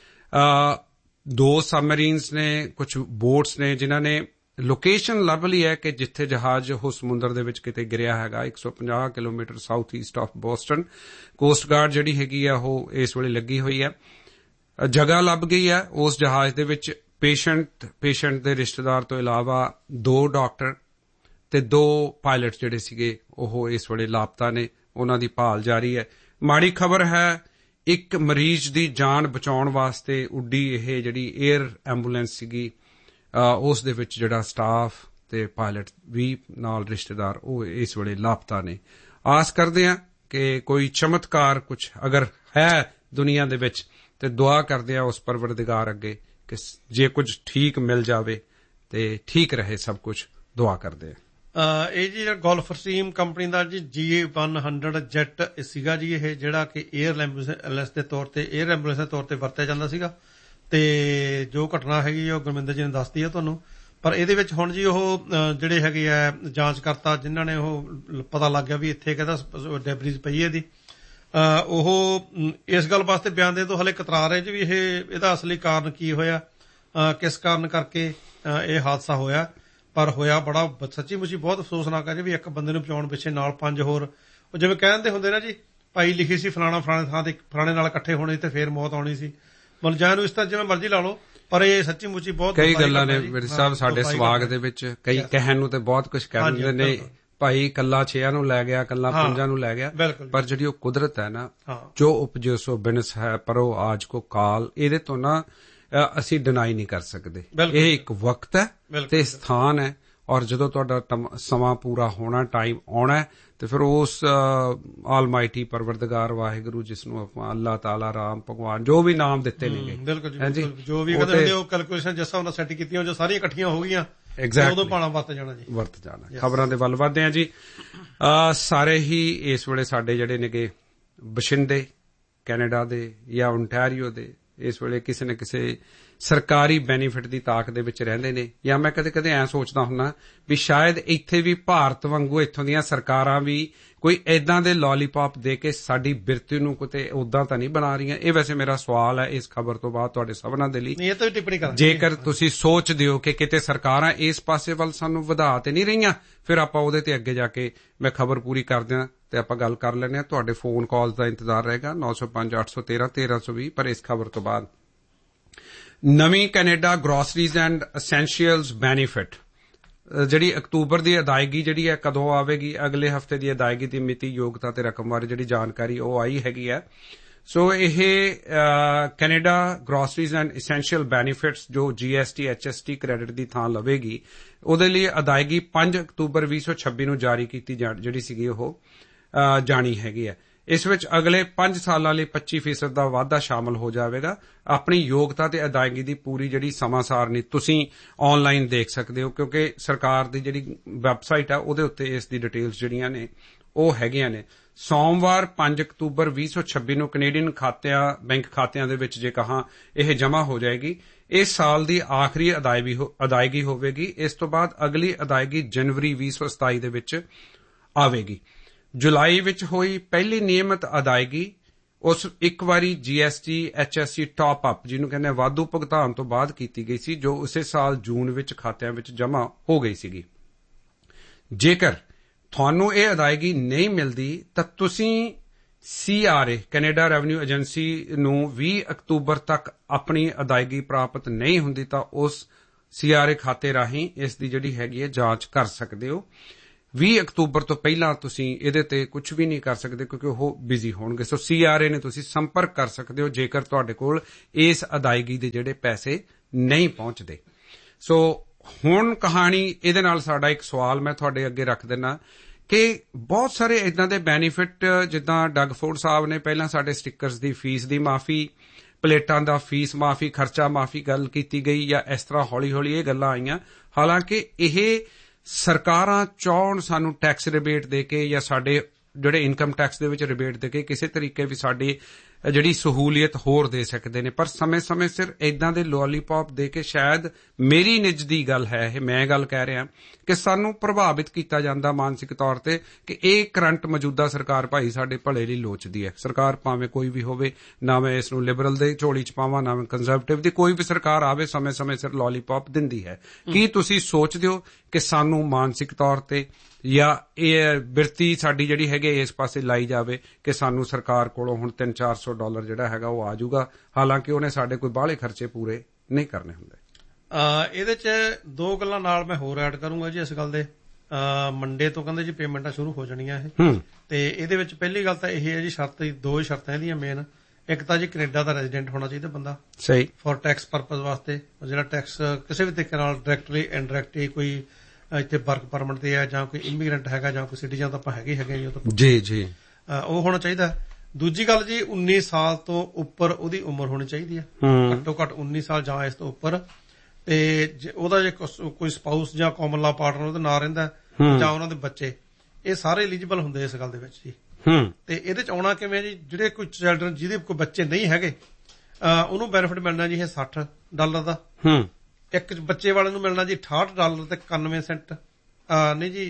2 ਸਬਮਰੀਨਸ ਨੇ, ਕੁਝ ਬੋਟਸ ਨੇ ਜਿਨ੍ਹਾਂ ਨੇ ਲੋਕੇਸ਼ਨ ਲੱਭ ਲਈ ਹੈ ਕਿ ਜਿੱਥੇ ਜਹਾਜ਼ ਉਹ ਸਮੁੰਦਰ ਦੇ ਵਿੱਚ ਕਿਤੇ ਗਿਰਿਆ ਹੈਗਾ 150 kilometre south East of Boston. Cost guard ਜਿਹੜੀ ਹੈਗੀ ਆ ਉਹ ਇਸ ਵੇਲੇ ਲੱਗੀ ਹੋਈ ਹੈ। ਜਗ੍ਹਾ ਲੱਭ ਗਈ ਹੈ ਉਸ ਜਹਾਜ਼ ਦੇ ਵਿੱਚ। ਪੇਸ਼ੈਂਟ ਦੇ ਰਿਸ਼ਤੇਦਾਰ ਤੋਂ ਇਲਾਵਾ 2 ਡਾਕਟਰ ਤੇ 2 ਪਾਇਲਟ ਜਿਹੜੇ ਸੀਗੇ ਉਹ ਇਸ ਵੇਲੇ ਲਾਪਤਾ ਨੇ, ਉਹਨਾਂ ਦੀ ਭਾਲ ਜਾਰੀ ਹੈ। ਮਾੜੀ ਖਬਰ ਹੈ, ਇੱਕ ਮਰੀਜ਼ ਦੀ ਜਾਨ ਬਚਾਉਣ ਵਾਸਤੇ ਉੱਡੀ ਇਹ ਜਿਹੜੀ 에ਅਰ ਐਂਬੂਲੈਂਸ ਸੀਗੀ, ਉਸ ਦੇ ਵਿੱਚ ਜਿਹੜਾ ਸਟਾਫ ਤੇ ਪਾਇਲਟ ਵੀ ਨਾਲ ਰਿਸ਼ਤੇਦਾਰ ਉਹ ਇਸ ਵੇਲੇ ਲਾਪਤਾ ਨੇ। ਆਸ ਕਰਦੇ ਹਾਂ ਕਿ ਕੋਈ ਚਮਤਕਾਰ ਕੁਝ ਅਗਰ ਹੈ ਦੁਨੀਆ ਦੇ ਵਿੱਚ ਤੇ ਦੁਆ ਕਰਦੇ ਹਾਂ ਉਸ ਪਰਵਰਦਿਗਾਰ ਅੱਗੇ ਕਿ ਜੇ ਕੁਝ ਠੀਕ ਮਿਲ ਜਾਵੇ ਤੇ ਠੀਕ ਰਹੇ ਸਭ ਕੁਝ, ਦੁਆ ਕਰਦੇ ਹਾਂ। ਇਹ ਜੀ ਗੋਲਫਸਟ੍ਰੀਮ ਕੰਪਨੀ ਦਾ ਜੀ G100 ਜੈਟ ਸੀਗਾ ਜੀ, ਇਹ ਜਿਹੜਾ ਕਿ 에ਅਰ ਐਂਬੂਲੈਂਸ ਦੇ ਤੌਰ ਤੇ ਵਰਤਿਆ ਜਾਂਦਾ ਸੀਗਾ। ਤੇ ਜੋ ਘਟਨਾ ਹੈਗੀ ਉਹ ਗੁਰਮਿੰਦਰ ਜੀ ਨੇ ਦੱਸਦੀ ਹੈ ਤੁਹਾਨੂੰ। ਪਰ ਇਹਦੇ ਵਿੱਚ ਹੁਣ ਜੀ ਉਹ ਜਿਹੜੇ ਹੈਗੇ ਆ ਜਾਂਚਕਰਤਾ ਜਿਨ੍ਹਾਂ ਨੇ ਉਹ ਪਤਾ ਲੱਗ ਗਿਆ ਵੀ ਇੱਥੇ ਕਹਿੰਦਾ ਡੈਬਰੀਜ਼ ਪਈ ਇਹਦੀ, ਉਹ ਇਸ ਗੱਲ ਵਾਸਤੇ ਬਿਆਨ ਦੇਣ ਤੋਂ ਹਲੇ ਕਤਰਾ ਰਹੇ ਜੀ ਵੀ ਇਹਦਾ ਅਸਲੀ ਕਾਰਨ ਕੀ ਹੋਇਆ, ਕਿਸ ਕਾਰਨ ਕਰਕੇ ਇਹ ਹਾਦਸਾ ਹੋਇਆ। ਪਰ ਹੋਇਆ ਬੜਾ ਸੱਚੀ ਮੁੱਚੀ ਬਹੁਤ ਅਫਸੋਸਨਾਕ ਹੈ ਜੀ ਵੀ ਇੱਕ ਬੰਦੇ ਨੂੰ ਬਚਾਉਣ ਪਿੱਛੇ ਨਾਲ 5 ਹੋਰ, ਉਹ ਜਿਵੇਂ ਕਹਿੰਦੇ ਹੁੰਦੇ ਨਾ ਜੀ ਭਾਈ ਲਿਖੀ ਸੀ ਫਲਾਣਾ ਫਲਾਣੇ ਥਾਂ ਤੇ ਫਲਾਣੇ ਨਾਲ ਇਕੱਠੇ ਹੋਣੇ ਤੇ ਫੇਰ ਮੌਤ ਆਉਣੀ ਸੀ। ਮਤਲਬ ਜਾਂ ਨੂੰ ਇਸ ਤਰ੍ਹਾਂ ਜਿਵੇਂ ਮਰਜ਼ੀ ਲਾ ਲਓ, ਪਰ ਇਹ ਸੱਚੀ ਮੁੱਚੀ ਬਹੁਤ ਕਈ ਗੱਲਾਂ ਨੇ ਮੇਰੇ ਸਾਹਿਬ ਸਾਡੇ ਸਵਾਗ ਦੇ ਵਿੱਚ ਕਈ ਕਹਿਣ ਨੂੰ ਤੇ ਬਹੁਤ ਕੁਝ ਕਹਿ ਦਿੰਦੇ ਨੇ ਭਾਈ ਕੱਲਾ 6 ਨੂੰ ਲੈ ਗਿਆ, ਕੱਲਾ 5 ਨੂੰ ਲੈ ਗਿਆ, ਪਰ ਜਿਹੜੀ ਉਹ ਕੁਦਰਤ ਹੈ ਨਾ, ਜੋ ਉਪਜੋ ਸੋ ਬਿਨਸ ਹੈ ਪਰੋ ਆਜ ਕੋ ਕਾਲ, ਇਹਦੇ ਤੋਂ ਨਾ ਅਸੀਂ ਡਿਨਾਈ ਨਹੀਂ ਕਰ ਸਕਦੇ। ਇਹ ਇੱਕ ਵਕਤ ਹੈ ਤੇ ਸਥਾਨ ਹੈ, ਔਰ ਜਦੋਂ ਤੁਹਾਡਾ ਸਮਾਂ ਪੂਰਾ ਹੋਣਾ, ਟਾਈਮ ਆਉਣਾ, ਤੇ ਫਿਰ ਉਸ ਆਲਮਾਈਟੀ ਪਰਵਰਦਗਾਰ ਵਾਹਿਗੁਰੂ ਜਿਸ ਨੂੰ ਆਪਾਂ ਅੱਲਾਹ ਤਾਲਾ, ਰਾਮ ਭਗਵਾਨ, ਜੋ ਵੀ ਨਾਮ ਦਿੱਤੇ ਨੇਗੇ, ਜੋ ਵੀ ਕਹਿੰਦੇ ਉਹ ਕੈਲਕੂਲੇਸ਼ਨ ਜਿਸ ਹਿਸਾਬ ਨਾਲ ਸੈੱਟ ਕੀਤੀਆਂ, ਜੋ ਸਾਰੀਆਂ ਇਕੱਠੀਆਂ ਹੋ ਗਈਆਂ, ਉਦੋਂ ਪਾਣਾ ਵਰਤ ਜਾਣਾ ਜੀ, ਵਰਤ ਜਾਣਾ। ਖਬਰਾਂ ਦੇ ਵੱਲ ਵਧਦੇ ਆ ਜੀ। ਸਾਰੇ ਹੀ ਇਸ ਵੇਲੇ ਸਾਡੇ ਜਿਹੜੇ ਨੇਗੇ ਬਸ਼ਿੰਦੇ ਕੈਨੇਡਾ ਦੇ ਜਾਂ ਓਨਟਾਰੀਓ ਦੇ ਇਸ ਵੇਲੇ ਕਿਸੇ ਨਾ ਕਿਸੇ ਸਰਕਾਰੀ ਬੈਨੀਫਿਟ ਦੀ ਤਾਕ ਦੇ ਵਿੱਚ ਰਹਿੰਦੇ ਨੇ, ਜਾਂ ਮੈਂ ਕਦੇ ਕਦੇ ਐਂ ਸੋਚਦਾ ਹੁੰਦਾ ਵੀ ਸ਼ਾਇਦ ਇੱਥੇ ਵੀ ਭਾਰਤ ਵਾਂਗੂ ਇੱਥੋਂ ਦੀਆਂ ਸਰਕਾਰਾਂ ਵੀ ਕੋਈ ਏਦਾਂ ਦੇ ਲੋਲੀਪੌਪ ਦੇ ਕੇ ਸਾਡੀ ਬਿਰਤੀ ਨੂੰ ਕਿਤੇ ਉਦਾਂ ਤਾਂ ਨਹੀਂ ਬਣਾ ਰਹੀਆਂ। ਇਹ ਵੈਸੇ ਮੇਰਾ ਸਵਾਲ ਹੈ ਇਸ ਖਬਰ ਤੋਂ ਬਾਅਦ ਤੁਹਾਡੇ ਸਭਨਾਂ ਦੇ ਲਈ। ਇਹ ਤਾਂ ਟਿੱਪਣੀ ਕਰਾਂਗੇ, ਜੇਕਰ ਤੁਸੀਂ ਸੋਚਦੇ ਹੋ ਕਿ ਕਿਤੇ ਸਰਕਾਰਾਂ ਇਸ ਪਾਸੇ ਵੱਲ ਸਾਨੂੰ ਵਧਾ ਤੇ ਨਹੀਂ ਰਹੀਆਂ, ਫਿਰ ਆਪਾਂ ਉਹਦੇ ਤੇ ਅੱਗੇ ਜਾ ਕੇ ਮੈਂ ਖਬਰ ਪੂਰੀ ਕਰਦੇ ਹਾਂ ਤੇ ਆਪਾਂ ਗੱਲ ਕਰ ਲੈਂਦੇ ਹਾਂ। ਤੁਹਾਡੇ ਫੋਨ ਕਾਲ ਦਾ ਇੰਤਜ਼ਾਰ ਰਹੇਗਾ 905-813-1320। ਪਰ ਇਸ ਖਬਰ ਤੋਂ ਬਾਅਦ ਨਵੀਂ ਕੈਨੇਡਾ ਗਰੋਸਰੀਜ਼ ਐਂਡ ਐਸੈਂਸ਼ੀਅਲਸ ਬੈਨੀਫਿਟ ਜਿਹੜੀ ਅਕਤੂਬਰ ਦੀ ਅਦਾਇਗੀ ਜਿਹੜੀ ਹੈ ਕਦੋਂ ਆਵੇਗੀ, ਅਗਲੇ ਹਫ਼ਤੇ ਦੀ ਅਦਾਇਗੀ ਦੀ ਮਿਤੀ, ਯੋਗਤਾ ਤੇ ਰਕਮ ਬਾਰੇ ਜਿਹੜੀ ਜਾਣਕਾਰੀ ਉਹ ਆਈ ਹੈਗੀ ਹੈ। ਸੋ ਇਹ Canada groceries and essential benefits ਜੋ GST HST ਕ੍ਰੈਡਿਟ ਦੀ ਥਾਂ ਲਵੇਗੀ, ਉਹਦੇ ਲਈ ਅਦਾਇਗੀ 5 ਅਕਤੂਬਰ 2026 ਨੂੰ ਜਾਰੀ ਕੀਤੀ ਜਿਹੜੀ ਸੀਗੀ ਉਹ ਜਾਣੀ ਹੈਗੀ ਹੈ। ਇਸ ਵਿੱਚ ਅਗਲੇ 5 ਸਾਲਾਂ ਲਈ 25% ਦਾ ਵਾਧਾ ਸ਼ਾਮਲ ਹੋ ਜਾਵੇਗਾ। ਆਪਣੀ ਯੋਗਤਾ ਤੇ ਅਦਾਇਗੀ ਦੀ ਪੂਰੀ ਜਿਹੜੀ ਸਮਾਂ ਸਾਰਣੀ ਤੁਸੀਂ ਆਨਲਾਈਨ ਦੇਖ ਸਕਦੇ ਹੋ, ਕਿਉਂਕਿ ਸਰਕਾਰ ਦੀ ਜਿਹੜੀ ਵੈਬਸਾਈਟ ਆ ਉਹਦੇ ਉੱਤੇ ਇਸ ਦੀ ਡਿਟੇਲਸ ਜਿਹੜੀਆਂ ਨੇ ਉਹ ਹੈਗੀਆਂ ਨੇ। ਸੋਮਵਾਰ 5 ਅਕਤੂਬਰ 2026 ਨੂੰ ਕੈਨੇਡੀਅਨ ਬੈਂਕ ਖਾਤਿਆਂ ਦੇ ਵਿੱਚ ਜੇ ਕਹਾਂ ਇਹ ਜਮ੍ਹਾਂ ਹੋ ਜਾਏਗੀ। ਇਸ ਸਾਲ ਦੀ ਆਖਰੀ ਅਦਾਇਗੀ ਹੋਵੇਗੀ। ਇਸ ਤੋਂ ਬਾਅਦ ਅਗਲੀ ਅਦਾਇਗੀ ਜਨਵਰੀ 2027 ਦੇ ਵਿੱਚ ਆਵੇਗੀ। ਜੁਲਾਈ ਵਿੱਚ ਹੋਈ ਪਹਿਲੀ ਨਿਯਮਿਤ ਅਦਾਇਗੀ ਉਸ ਇੱਕ ਵਾਰੀ GST HST ਟਾਪ ਅਪ ਜਿਹਨੂੰ ਕਹਿੰਦੇ ਵਾਧੂ ਭੁਗਤਾਨ ਤੋਂ ਬਾਅਦ ਕੀਤੀ ਗਈ ਸੀ, ਜੋ ਉਸੇ ਸਾਲ ਜੂਨ ਵਿੱਚ ਖਾਤਿਆਂ ਵਿੱਚ ਜਮ੍ਹਾਂ ਹੋ ਗਈ ਸੀਗੀ। ਜੇਕਰ ਤੁਹਾਨੂੰ ਇਹ ਅਦਾਇਗੀ ਨਹੀਂ ਮਿਲਦੀ ਤਾਂ ਤੁਸੀਂ CRA ਕੈਨੇਡਾ ਰੈਵਨਿਊ ਏਜੰਸੀ ਨੂੰ 20 ਅਕਤੂਬਰ ਤੱਕ ਆਪਣੀ ਅਦਾਇਗੀ ਪ੍ਰਾਪਤ ਨਹੀਂ ਹੁੰਦੀ ਤਾਂ ਉਸ CRA ਖਾਤੇ ਰਾਹੀਂ ਇਸ ਦੀ ਜਿਹੜੀ ਹੈਗੀ ਹੈ ਜਾਂਚ ਕਰ ਸਕਦੇ ਹੋ। 20 ਅਕਤੂਬਰ ਤੋਂ ਪਹਿਲਾਂ ਤੁਸੀਂ ਇਹਦੇ ਤੇ ਕੁਝ ਵੀ ਨਹੀਂ ਕਰ ਸਕਦੇ ਕਿਉਂਕਿ ਉਹ ਬਿਜ਼ੀ ਹੋਣਗੇ। ਸੋ CRA ਨੇ ਤੁਸੀਂ ਸੰਪਰਕ ਕਰ ਸਕਦੇ ਹੋ ਜੇਕਰ ਤੁਹਾਡੇ ਕੋਲ ਇਸ ਅਦਾਇਗੀ ਦੇ ਜਿਹੜੇ ਪੈਸੇ ਨਹੀਂ ਪਹੁੰਚਦੇ। ਸੋ ਹੁਣ ਕਹਾਣੀ ਇਹਦੇ ਨਾਲ ਸਾਡਾ ਇੱਕ ਸਵਾਲ ਮੈਂ ਤੁਹਾਡੇ ਅੱਗੇ ਰੱਖ ਦਿੰਦਾ ਕਿ ਬਹੁਤ ਸਾਰੇ ਇਦਾਂ ਦੇ ਬੈਨੀਫਿਟ ਜਿੱਦਾਂ ਡਗ ਫੋਰਡ ਸਾਹਿਬ ਨੇ ਪਹਿਲਾਂ ਸਾਡੇ ਸਟਿੱਕਰਸ ਦੀ ਫੀਸ ਦੀ ਮਾਫੀ, ਪਲੇਟਾਂ ਦਾ ਫੀਸ ਮਾਫੀ, ਖਰਚਾ ਮਾਫੀ ਗੱਲ ਕੀਤੀ ਗਈ, ਜਾਂ ਇਸ ਤਰ੍ਹਾਂ ਹੌਲੀ ਹੌਲੀ ਇਹ ਗੱਲਾਂ ਆਈਆਂ। ਹਾਲਾਂਕਿ ਇਹ ਸਰਕਾਰਾਂ ਚਾਹੁਣ ਸਾਨੂੰ ਟੈਕਸ ਰਿਬੇਟ ਦੇ ਕੇ ਜਾਂ ਸਾਡੇ ਜਿਹੜੇ ਇਨਕਮ ਟੈਕਸ ਦੇ ਵਿੱਚ ਰਿਬੇਟ ਦੇ ਕੇ ਕਿਸੇ ਤਰੀਕੇ ਵੀ ਸਾਡੀ ਜਿਹੜੀ ਸਹੂਲੀਅਤ ਹੋਰ ਦੇ ਸਕਦੇ ਨੇ, ਪਰ ਸਮੇਂ-ਸਮੇਂ ਸਿਰ ਏਦਾਂ ਦੇ ਲੋਲੀਪੌਪ ਦੇ ਕੇ ਸ਼ਾਇਦ ਮੇਰੀ ਨਿੱਜ ਦੀ ਗੱਲ ਹੈ, ਇਹ ਮੈਂ ਗੱਲ ਕਹਿ ਰਿਹਾ ਕਿ ਸਾਨੂੰ ਪ੍ਰਭਾਵਿਤ ਕੀਤਾ ਜਾਂਦਾ ਮਾਨਸਿਕ ਤੌਰ ਤੇ ਕਿ ਇਹ ਕਰੰਟ ਮੌਜੂਦਾ ਸਰਕਾਰ ਭਾਈ ਸਾਡੇ ਭਲੇ ਲਈ ਲੋਚਦੀ ਹੈ। ਸਰਕਾਰ ਭਾਵੇਂ ਕੋਈ ਵੀ ਹੋਵੇ, ਨਾ ਮੈਂ ਇਸ ਨੂੰ ਲਿਬਰਲ ਦੇ ਝੋਲੀ ਚ ਪਾਵਾਂ ਨਾ ਮੈਂ ਕੰਜ਼ਰਵੇਟਿਵ ਦੀ, ਕੋਈ ਵੀ ਸਰਕਾਰ ਆਵੇ ਸਮੇਂ-ਸਮੇਂ ਸਿਰ ਲੋਲੀਪੌਪ ਦਿੰਦੀ ਹੈ। ਕੀ ਤੁਸੀਂ ਸੋਚਦੇ ਹੋ ਕਿ ਸਾਨੂੰ ਮਾਨਸਿਕ ਤੌਰ ਤੇ ਜਾਂ ਇਹ ਬਿਰਤੀ ਸਾਡੀ ਜਿਹੜੀ ਹੈਗੀ ਇਸ ਪਾਸੇ ਲਾਈ ਜਾਵੇ ਕਿ ਸਾਨੂੰ ਸਰਕਾਰ ਕੋਲੋਂ ਹੁਣ $300-400 ਜਿਹੜਾ ਹੈਗਾ ਉਹ ਆ ਜਾਊਗਾ, ਹਾਲਾਂਕਿ ਉਹਨੇ ਸਾਡੇ ਕੋਈ ਬਾਹਲੇ ਖਰਚੇ ਪੂਰੇ ਨਹੀਂ ਕਰਨੇ ਹੁੰਦੇ? ਇਹਦੇ 'ਚ ਦੋ ਗੱਲਾਂ ਨਾਲ ਮੈਂ ਹੋਰ ਐਡ ਕਰੂੰਗਾ ਜੀ। ਇਸ ਗੱਲ ਦੇ ਮੰਡੇ ਤੋਂ ਕਹਿੰਦੇ ਜੀ ਪੇਮੈਂਟਾਂ ਸ਼ੁਰੂ ਹੋ ਜਾਣੀਆਂ ਇਹ, ਤੇ ਇਹਦੇ ਵਿੱਚ ਪਹਿਲੀ ਗੱਲ ਤਾਂ ਇਹ ਹੈ ਜੀ ਸ਼ਰਤ, ਦੋ ਹੀ ਸ਼ਰਤਾਂ ਇਹਦੀਆਂ ਮੇਨ। ਇੱਕ ਤਾਂ ਜੀ ਕੈਨੇਡਾ ਦਾ ਰੈਜ਼ੀਡੈਂਟ ਹੋਣਾ ਚਾਹੀਦਾ ਬੰਦਾ, ਸਹੀ, ਫॉर ਟੈਕਸ ਪਰਪਸ ਵਾਸਤੇ, ਜਿਹੜਾ ਟੈਕਸ ਕਿਸੇ ਵੀ ਤਰੀਕੇ ਨਾਲ ਡਾਇਰੈਕਟਲੀ ਇਨਡਾਇਰੈਕਟਲੀ ਕੋਈ ਇੱਥੇ ਵਰਕ ਪਰਮਿਟ ਤੇ ਹੈ ਜਾਂ ਕੋਈ ਇਮੀਗ੍ਰੈਂਟ ਹੈਗਾ ਜਾਂ ਕੋਈ ਸਿਟੀਜ਼ਨ ਤਾਂ ਆਪਾਂ ਹੈਗੇ ਜੀ ਉਹ ਤਾਂ ਜੀ ਉਹ ਹੋਣਾ ਚਾਹੀਦਾ। ਦੂਜੀ ਗੱਲ ਜੀ 19 ਸਾਲ ਤੋਂ ਉੱਪਰ ਉਹਦੀ ਉਮਰ ਹੋਣੀ ਚਾਹੀਦੀ ਹੈ, ਘੱਟੋ ਘੱਟ 19 ਸਾਲ ਜਾਂ ਇਸ ਤੋਂ ਉੱਪਰ, ਤੇ ਉਹਦਾ ਜੇ ਕੋਈ ਸਪਾਊਸ ਜਾਂ ਕਾਮਨ ਲਾ ਪਾਰਟਨਰ ਉਹਦੇ ਨਾਲ ਰਹਿੰਦਾ ਜਾਂ ਉਹਨਾਂ ਦੇ ਬੱਚੇ, ਇਹ ਸਾਰੇ ਐਲੀਜੀਬਲ ਹੁੰਦੇ ਇਸ ਗੱਲ ਦੇ ਵਿੱਚ ਜੀ। ਤੇ ਇਹਦੇ ਚ ਆਉਣਾ ਕਿਵੇਂ ਜੀ, ਜਿਹੜੇ ਕੋਈ ਚਿਲਡਰਨ ਜਿਹਦੇ ਕੋਈ ਬੱਚੇ ਨਹੀਂ ਹੈਗੇ ਉਹਨੂੰ ਬੈਨੀਫਿਟ ਮਿਲਣਾ ਜੀ ਇਹ $60 ਦਾ, ਇੱਕ ਬੱਚੇ ਵਾਲੇ ਨੂੰ ਮਿਲਣਾ ਜੀ $68 ਤੇ 91 ਸੈਂਟ ਨਹੀਂ ਜੀ,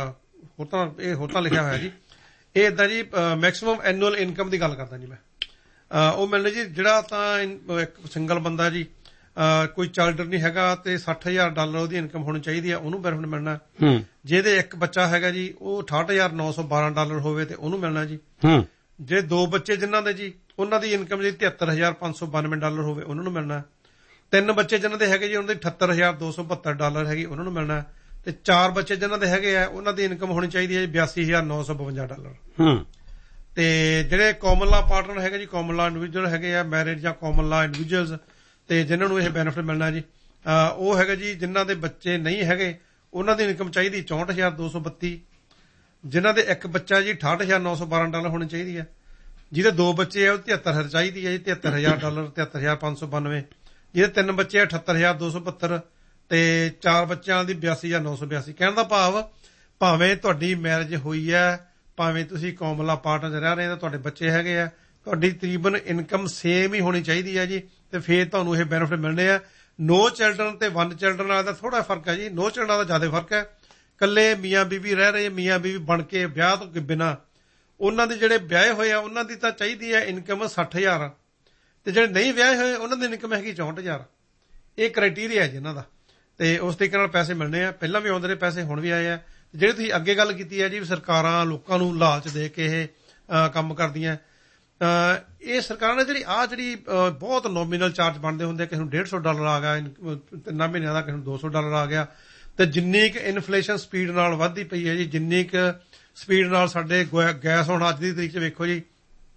ਹੋਰ ਤਾਂ ਲਿਖਿਆ ਹੋਇਆ ਜੀ। ਇਹ ਏਦਾਂ ਜੀ ਮੈਕਸਿਮਮ ਐਨੂਅਲ ਇਨਕਮ ਦੀ ਗੱਲ ਕਰਦਾ ਜੀ ਮੈਂ, ਉਹ ਮਿਲਣਾ ਜੀ ਜਿਹੜਾ ਤਾਂ ਇੱਕ ਸਿੰਗਲ ਬੰਦਾ ਜੀ ਕੋਈ ਚਾਈਲਡ ਨਹੀਂ ਹੈਗਾ ਤੇ $60,000 ਉਹਦੀ ਇਨਕਮ ਹੋਣੀ ਚਾਹੀਦੀ ਆ, ਉਹਨੂੰ ਬੈਨੀਫਿਟ ਮਿਲਣਾ। ਜਿਹਦੇ ਇੱਕ ਬੱਚਾ ਹੈਗਾ ਜੀ ਉਹ $68,912 ਹੋਵੇ ਤੇ ਉਹਨੂੰ ਮਿਲਣਾ ਜੀ। ਜੇ 2 ਬੱਚੇ ਜਿਨ੍ਹਾਂ ਦੇ ਜੀ ਉਹਨਾਂ ਦੀ ਇਨਕਮ ਜੀ $73,592 ਹੋਵੇ ਉਹਨਾਂ ਨੂੰ ਮਿਲਣਾ। 3 ਬੱਚੇ ਜਿਨ੍ਹਾਂ ਦੇ ਹੈਗੇ ਜੀ ਉਹਨਾਂ ਦੀ $78,272 ਹੈਗੀ ਉਹਨਾਂ ਨੂੰ ਮਿਲਣਾ। ਤੇ 4 ਬੱਚੇ ਜਿਨ੍ਹਾਂ ਦੇ ਹੈਗੇ ਆ ਉਹਨਾਂ ਦੀ ਇਨਕਮ ਹੋਣੀ ਚਾਹੀਦੀ ਹੈ ਜੀ $82,952। ਤੇ ਜਿਹੜੇ ਕਾਮਨ ਲਾ ਪਾਰਟਨਰ ਹੈਗੇ ਜੀ, ਕਾਮਨ ਲਾ ਇੰਡੀਵਿਜੂਅਲ ਹੈਗੇ ਆ, ਮੈਰਿਡ ਜਾਂ ਕਾਮਨ ਲਾ ਇੰਡੀਵਿਜੂਅਲਸ, ਤੇ ਜਿਨ੍ਹਾਂ ਨੂੰ ਇਹ ਬੈਨੀਫਿਟ ਮਿਲਣਾ ਜੀ ਉਹ ਹੈਗਾ ਜੀ ਜਿਨ੍ਹਾਂ ਦੇ ਬੱਚੇ ਨਹੀਂ ਹੈਗੇ ਉਹਨਾਂ ਦੀ ਇਨਕਮ ਚਾਹੀਦੀ $64,232। ਜਿਨ੍ਹਾਂ ਦੇ ਇੱਕ ਬੱਚਾ ਜੀ $68,912 ਹੋਣੀ ਚਾਹੀਦੀ ਹੈ। ਜਿਹਦੇ 2 ਬੱਚੇ ਆ ਉਹ 73,000 ਚਾਹੀਦੀ ਹੈ ਜੀ, $73,000 $73,592। ਜਿਹਦੇ 3 ਬੱਚੇ ਆ $78,272 ਤੇ 4 ਬੱਚਿਆਂ ਦੀ $82,982। ਕਹਿਣ ਦਾ ਭਾਵ ਭਾਵੇਂ ਤੁਹਾਡੀ ਮੈਰਿਜ ਹੋਈ ਹੈ, ਭਾਵੇਂ ਤੁਸੀਂ ਕਾਮਨ ਲਾ ਪਾਰਟਨਰ ਰਹਿ ਰਹੇ ਤਾਂ ਤੁਹਾਡੇ ਬੱਚੇ ਹੈਗੇ ਆ, ਤੁਹਾਡੀ ਤਕਰੀਬਨ ਇਨਕਮ ਸੇਮ ਹੀ ਹੋਣੀ ਚਾਹੀਦੀ ਹੈ ਜੀ, ਤੇ ਫੇਰ ਤੁਹਾਨੂੰ ਇਹ ਬੈਨੀਫਿਟ ਮਿਲਣੇ ਆ। ਨੋ ਚਿਲਡਰਨ ਤੇ 1 ਚਿਲਡਰਨ ਵਾਲਾ ਦਾ ਥੋੜਾ ਫਰਕ ਹੈ ਜੀ। ਨੋ ਚਿਲਡਰਨ ਦਾ ਜ਼ਿਆਦਾ ਫਰਕ ਹੈ। ਇਕੱਲੇ ਮੀਆਂ ਬੀਵੀ ਰਹਿ ਰਹੇ, ਮੀਆਂ ਬੀਵੀ ਬਣ ਕੇ ਵਿਆਹ ਤੋਂ ਬਿਨਾਂ, ਉਹਨਾਂ ਦੇ ਜਿਹੜੇ ਵਿਆਹੇ ਹੋਏ ਆ ਉਹਨਾਂ ਦੀ ਤਾਂ ਚਾਹੀਦੀ ਹੈ ਇਨਕਮ 60,000 ਤੇ ਜਿਹੜੇ ਨਹੀਂ ਵਿਆਹੇ ਹੋਏ ਉਹਨਾਂ ਦੀ ਇਨਕਮ ਹੈਗੀ 64,000। ਇਹ ਕ੍ਰਾਈਟੇਰੀਆ ਹੈ ਜੀ ਇਹਨਾਂ ਦਾ, ਤੇ ਉਸ ਤਰੀਕੇ ਨਾਲ ਪੈਸੇ ਮਿਲਣੇ ਆ। ਪਹਿਲਾਂ ਵੀ ਆਉਂਦੇ ਰਹੇ ਪੈਸੇ, ਹੁਣ ਵੀ ਆਏ ਆ। ਜਿਹੜੇ ਤੁਸੀਂ ਅੱਗੇ ਗੱਲ ਕੀਤੀ ਹੈ ਜੀ ਸਰਕਾਰਾਂ ਲੋਕਾਂ ਨੂੰ ਲਾਲਚ ਦੇ ਕੇ ਇਹ ਕੰਮ ਕਰਦੀਆਂ, ਇਹ ਸਰਕਾਰਾਂ ਨੇ ਜਿਹੜੀ ਬਹੁਤ ਨੋਮੀਨਲ ਚਾਰਜ ਬਣਦੇ ਹੁੰਦੇ, ਕਿਸੇ ਨੂੰ $150 ਆ ਗਿਆ 3 ਮਹੀਨਿਆਂ ਦਾ, ਕਿਸੇ ਨੂੰ $200 ਆ ਗਿਆ। ਤੇ ਜਿੰਨੀ ਕੁ ਇਨਫਲੇਸ਼ਨ ਸਪੀਡ ਨਾਲ ਵੱਧਦੀ ਪਈ ਹੈ ਜੀ, ਜਿੰਨੀ ਕੁ ਸਪੀਡ ਨਾਲ ਸਾਡੇ ਗੈਸ ਹੁਣ ਅੱਜ ਦੀ ਤਰੀਕ 'ਚ ਵੇਖੋ ਜੀ